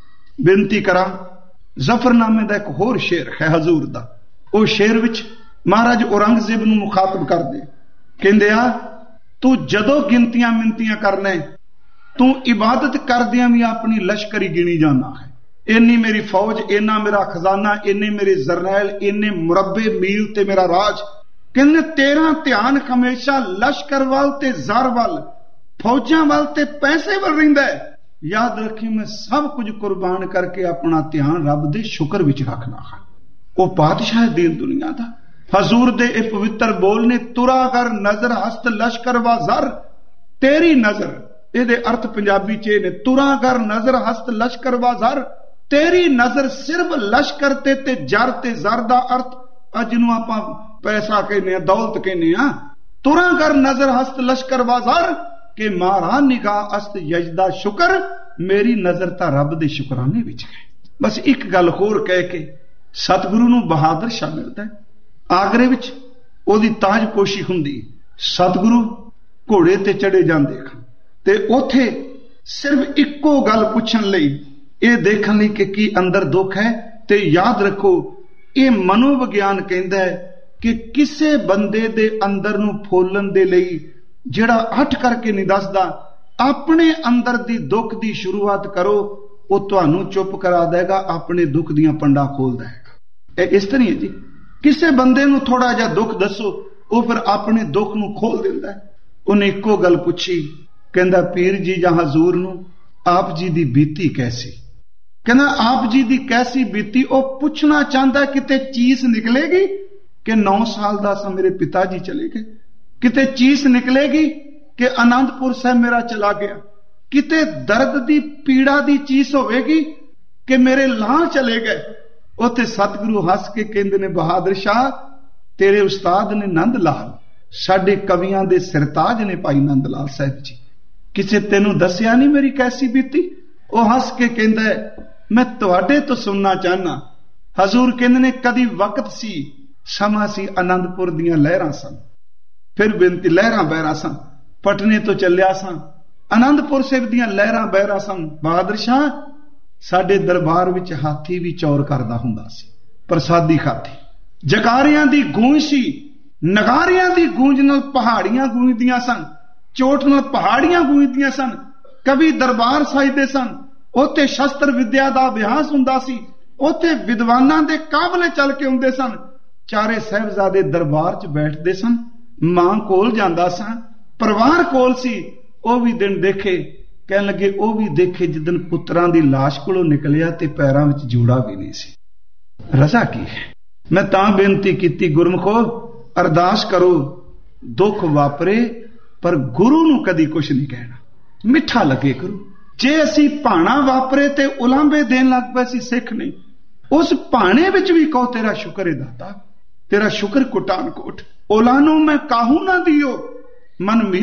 S1: ਬੇਨਤੀ ਕਰਾਂ, ਜ਼ਫਰਨਾਮੇ ਦਾ ਇੱਕ ਹੋਰ ਸ਼ੇਰ ਹੈ ਹਜ਼ੂਰ ਦਾ। ਉਹ ਸ਼ੇਰ ਵਿੱਚ ਮਹਾਰਾਜ ਔਰੰਗਜ਼ੇਬ ਨੂੰ ਮੁਖਾਤਬ ਕਰਦੇ, ਕਹਿੰਦੇ ਆ, ਤੂੰ ਜਦੋਂ ਗਿਣਤੀਆਂ ਮਿੰਤੀਆਂ ਕਰਨਾ, ਤੂੰ ਇਬਾਦਤ ਕਰਦਿਆਂ ਵੀ ਆਪਣੀ ਲਸ਼ਕਰੀ ਗਿਣੀ ਜਾਣਾ ਹੈ। ਇੰਨੀ ਮੇਰੀ ਫੌਜ, ਇੰਨਾ ਮੇਰਾ ਖਜ਼ਾਨਾ, ਇੰਨੇ ਮੇਰੇ ਜਰਨੈਲ, ਇੰਨੇ ਮੁਰੱਬੇ ਮੀਲ ਤੇ ਮੇਰਾ ਰਾਜ। ਕਹਿੰਦੇ ਤੇਰਾ ਧਿਆਨ ਹਮੇਸ਼ਾ ਲਸ਼ਕਰ ਵੱਲ ਤੇ ਜ਼ਰ ਵੱਲ, ਫੌਜਾਂ ਵੱਲ ਤੇ ਪੈਸੇ ਵੱਲ ਰਹਿੰਦਾ ਹੈ। ਯਾਦ ਰੱਖੀ, ਮੈਂ ਸਭ ਕੁਝ ਕੁਰਬਾਨ ਕਰਕੇ ਆਪਣਾ ਧਿਆਨ ਰੱਬ ਦੇ ਸ਼ੁਕਰ ਵਿੱਚ ਰੱਖਣਾ ਹੈ। ਉਹ ਪਾਤਸ਼ਾਹ ਦੀਨ ਦੁਨੀਆ ਦਾ। ਹਜ਼ੂਰ ਦੇ ਇਹ ਪਵਿੱਤਰ ਬੋਲ ਨੇ, ਤੁਰਾ ਕਰ ਨਜ਼ਰ ਹਸਤ ਲਸ਼ਕਰ ਵਾ ਜ਼ਰ। ਤੇਰੀ ਨਜ਼ਰ, ਇਹਦੇ ਅਰਥ ਪੰਜਾਬੀ ਚ ਇਹ ਨੇ, ਤੁਰਾ ਕਰ ਨਜ਼ਰ ਹਸਤ ਲਸ਼ਕਰ ਵਾ ਜ਼ਰ। ਤੇਰੀ ਨਜ਼ਰ ਸਿਰਫ ਲਸ਼ਕਰ ਤੇ ਤੇ ਜਰ ਤੇ ਜ਼ਰ ਦਾ ਅਰਥ ਅੱਜ ਨੂੰ ਆਪਾਂ ਪੈਸਾ ਕਹਿੰਦੇ ਆ, ਦੌਲਤ ਕਹਿੰਦੇ ਆ। ਤੁਰਾ ਕਰ ਨਜ਼ਰ ਹਸਤ ਲਸ਼ਕਰ ਵਾ ਜ਼ਰ ਕਿ ਮਾਰਾ ਨਿਗਾਹ ਅਸਤ ਯਜਦਾ ਸ਼ੁਕਰ। ਮੇਰੀ ਨਜ਼ਰ ਤਾਂ ਰੱਬ ਦੇ ਸ਼ੁਕਰਾਨੇ ਵਿੱਚ ਹੈ। ਬਸ ਇੱਕ ਗੱਲ ਹੋਰ ਕਹਿ ਕੇ ਸਤਿਗੁਰੂ ਨੂੰ ਬਹਾਦਰ ਸ਼ਾਹ ਮਿਲਦਾ ਹੈ। ਆਗਰੇ ਵਿੱਚ ਉਹਦੀ ਤਾਜਪੋਸ਼ੀ ਹੁੰਦੀ। ਸਤਿਗੁਰੂ ਘੋੜੇ ਤੇ ਚੜੇ ਜਾਂਦੇ ਤੇ ਉੱਥੇ ਸਿਰਫ ਇੱਕੋ ਗੱਲ ਪੁੱਛਣ ਲਈ, ਇਹ ਦੇਖਣ ਲਈ ਕਿ ਕੀ ਅੰਦਰ ਦੁੱਖ ਹੈ। ਤੇ ਯਾਦ ਰੱਖੋ, ਇਹ ਮਨੋਵਿਗਿਆਨ ਕਹਿੰਦਾ ਹੈ ਕਿ ਕਿਸੇ ਬੰਦੇ ਦੇ ਅੰਦਰ ਨੂੰ ਫੋਲਣ ਦੇ ਲਈ ਜਿਹੜਾ ਹੱਠ ਕਰਕੇ ਨਹੀਂ ਦੱਸਦਾ, ਆਪਣੇ ਅੰਦਰ ਦੀ ਦੁੱਖ ਦੀ ਸ਼ੁਰੂਆਤ ਕਰੋ, ਉਹ ਤੁਹਾਨੂੰ ਚੁੱਪ ਕਰਾ ਦੇਗਾ, ਆਪਣੇ ਦੁੱਖ ਦੀਆਂ ਪੰਡਾ ਖੋਲ ਦੇਗਾ। ਇਹ ਇਸ ਤਰ੍ਹਾਂ ਹੈ ਜੀ। ਕਿਸੇ ਬੰਦੇ ਨੂੰ ਥੋੜਾ ਜਿਹਾ ਦੁੱਖ ਦੱਸੋ, ਉਹ ਫਿਰ ਆਪਣੇ ਦੁੱਖ ਨੂੰ ਖੋਲ ਦਿੰਦਾ ਹੈ। ਉਹਨੇ ਇੱਕੋ ਗੱਲ ਪੁੱਛੀ, ਕਹਿੰਦਾ ਪੀਰ ਜੀ ਜਾਂ ਹਜ਼ੂਰ ਨੂੰ ਆਪ ਜੀ ਦੀ ਬੀਤੀ ਕੈਸੀ। ਕਹਿੰਦਾ ਆਪ ਜੀ ਦੀ ਕੈਸੀ ਬੀਤੀ। ਉਹ ਪੁੱਛਣਾ ਚਾਹੁੰਦਾ ਕਿਤੇ ਚੀਸ ਨਿਕਲੇਗੀ ਕਿ ਨੌ ਸਾਲ ਦਾ ਸਾਂ ਮੇਰੇ ਪਿਤਾ ਜੀ ਚਲੇ ਗਏ, ਕਿਤੇ ਚੀਸ ਨਿਕਲੇਗੀ ਕਿ ਆਨੰਦਪੁਰ ਸਾਹਿਬ ਮੇਰਾ ਚਲਾ ਗਿਆ, ਕਿਤੇ ਦਰਦ ਦੀ ਪੀੜਾ ਦੀ ਚੀਸ ਹੋਵੇਗੀ ਕਿ ਮੇਰੇ ਲਾਹ ਚਲੇ ਗਏ। ਉੱਥੇ ਸਤਿਗੁਰੂ ਹੱਸ ਕੇ ਕਹਿੰਦੇ ਨੇ, ਬਹਾਦਰ ਸ਼ਾਹ ਤੇਰੇ ਉਸਤਾਦ ਨੇ ਨੰਦ ਲਾਲ, ਸਾਡੇ ਕਵੀਆਂ ਦੇ ਸਿਰਤਾਜ ਨੇ ਭਾਈ ਨੰਦ ਲਾਲ ਸਾਹਿਬ ਜੀ, ਕਿਸੇ ਤੈਨੂੰ ਦੱਸਿਆ ਨਹੀਂ ਮੇਰੀ ਕੈਸੀ ਬੀਤੀ। ਉਹ ਹੱਸ ਕੇ ਕਹਿੰਦਾ, ਮੈਂ ਤੁਹਾਡੇ ਤੋਂ ਸੁਣਨਾ ਚਾਹਨਾ। ਹਜ਼ੂਰ ਕਹਿੰਦੇ ਨੇ, ਕਦੀ ਵਕਤ ਸੀ, ਸਮਾਂ ਸੀ, ਆਨੰਦਪੁਰ ਦੀਆਂ ਲਹਿਰਾਂ ਸਨ। ਫਿਰ ਬੇਨਤੀ, ਲਹਿਰਾਂ ਬਹਿਰਾਂ ਸਨ, ਪਟਨੇ ਤੋਂ ਚੱਲਿਆ ਸਾਂ, ਆਨੰਦਪੁਰ ਸਾਹਿਬ ਦੀਆਂ ਲਹਿਰਾਂ ਬਹਿਰਾਂ ਸਨ। ਬਹਾਦਰ ਸ਼ਾਹ ਸਾਡੇ ਦਰਬਾਰ ਵਿੱਚ ਹਾਥੀ ਵੀ ਚੌਰ ਕਰਦਾ ਹੁੰਦਾ ਸੀ, ਪ੍ਰਸਾਦੀ ਖਾਤੀ। ਜਕਾਰਿਆਂ ਦੀ ਗੂੰਜ ਸੀ, ਨਗਾਰਿਆਂ ਦੀ ਗੂੰਜ ਨਾਲ ਪਹਾੜੀਆਂ ਗੂੰਜਦੀਆਂ ਸਨ, ਚੋਟ ਨਾਲ ਪਹਾੜੀਆਂ ਗੂੰਜਦੀਆਂ ਸਨ। ਕਵੀ ਦਰਬਾਰ ਸਾਜਦੇ ਸਨ, ਉੱਥੇ ਸ਼ਸਤਰ ਵਿਦਿਆ ਦਾ ਅਭਿਆਸ ਹੁੰਦਾ ਸੀ, ਉੱਥੇ ਵਿਦਵਾਨਾਂ ਦੇ ਕਾਬਲੇ ਚੱਲ ਕੇ ਹੁੰਦੇ ਸਨ। ਚਾਰੇ ਸਾਹਿਬਜ਼ਾਦੇ ਦਰਬਾਰ 'ਚ ਬੈਠਦੇ ਸਨ, ਮਾਂ ਕੋਲ ਜਾਂਦਾ ਸਾਂ, ਪਰਿਵਾਰ ਕੋਲ ਸੀ। ਉਹ ਵੀ ਦਿਨ ਦੇਖੇ, ਕਹਿਣ ਲੱਗੇ ਉਹ ਵੀ ਦੇਖੇ ਜਿੱਦਣ ਪੁੱਤਰਾਂ ਦੀ ਲਾਸ਼ ਕੋਲੋਂ ਨਿਕਲਿਆ ਤੇ ਪੈਰਾਂ ਵਿੱਚ ਜੂੜਾ ਵੀ ਨਹੀਂ ਸੀ। ਰਜ਼ਾ ਕੀ ਹੈ। ਮੈਂ ਤਾਂ ਬੇਨਤੀ ਕੀਤੀ, ਗੁਰਮਖੋ ਅਰਦਾਸ ਕਰੋ, ਦੁੱਖ ਵਾਪਰੇ ਪਰ ਗੁਰੂ ਨੂੰ ਕਦੀ ਕੁਛ ਨਹੀਂ ਕਹਿਣਾ, ਮਿੱਠਾ ਲੱਗੇ ਕਰੂ। ਜੇ ਅਸੀਂ ਭਾਣਾ ਵਾਪਰੇ ਤੇ ਉਲਾਂਬੇ ਦੇਣ ਲੱਗ ਪਏ ਸੀ ਸਿੱਖ ਨਹੀਂ, ਉਸ ਭਾਣੇ ਵਿੱਚ ਵੀ ਕਹੋ ਤੇਰਾ ਸ਼ੁਕਰ ਹੈ ਦਾਤਾ, ਤੇਰਾ ਸ਼ੁਕਰ ਕੁਟਾਨ ਕੋਟ। ਉਲਾ ਨੂੰ ਮੈਂ ਕਾਹੂ ਨਾ ਦਿਓ, ਮਨ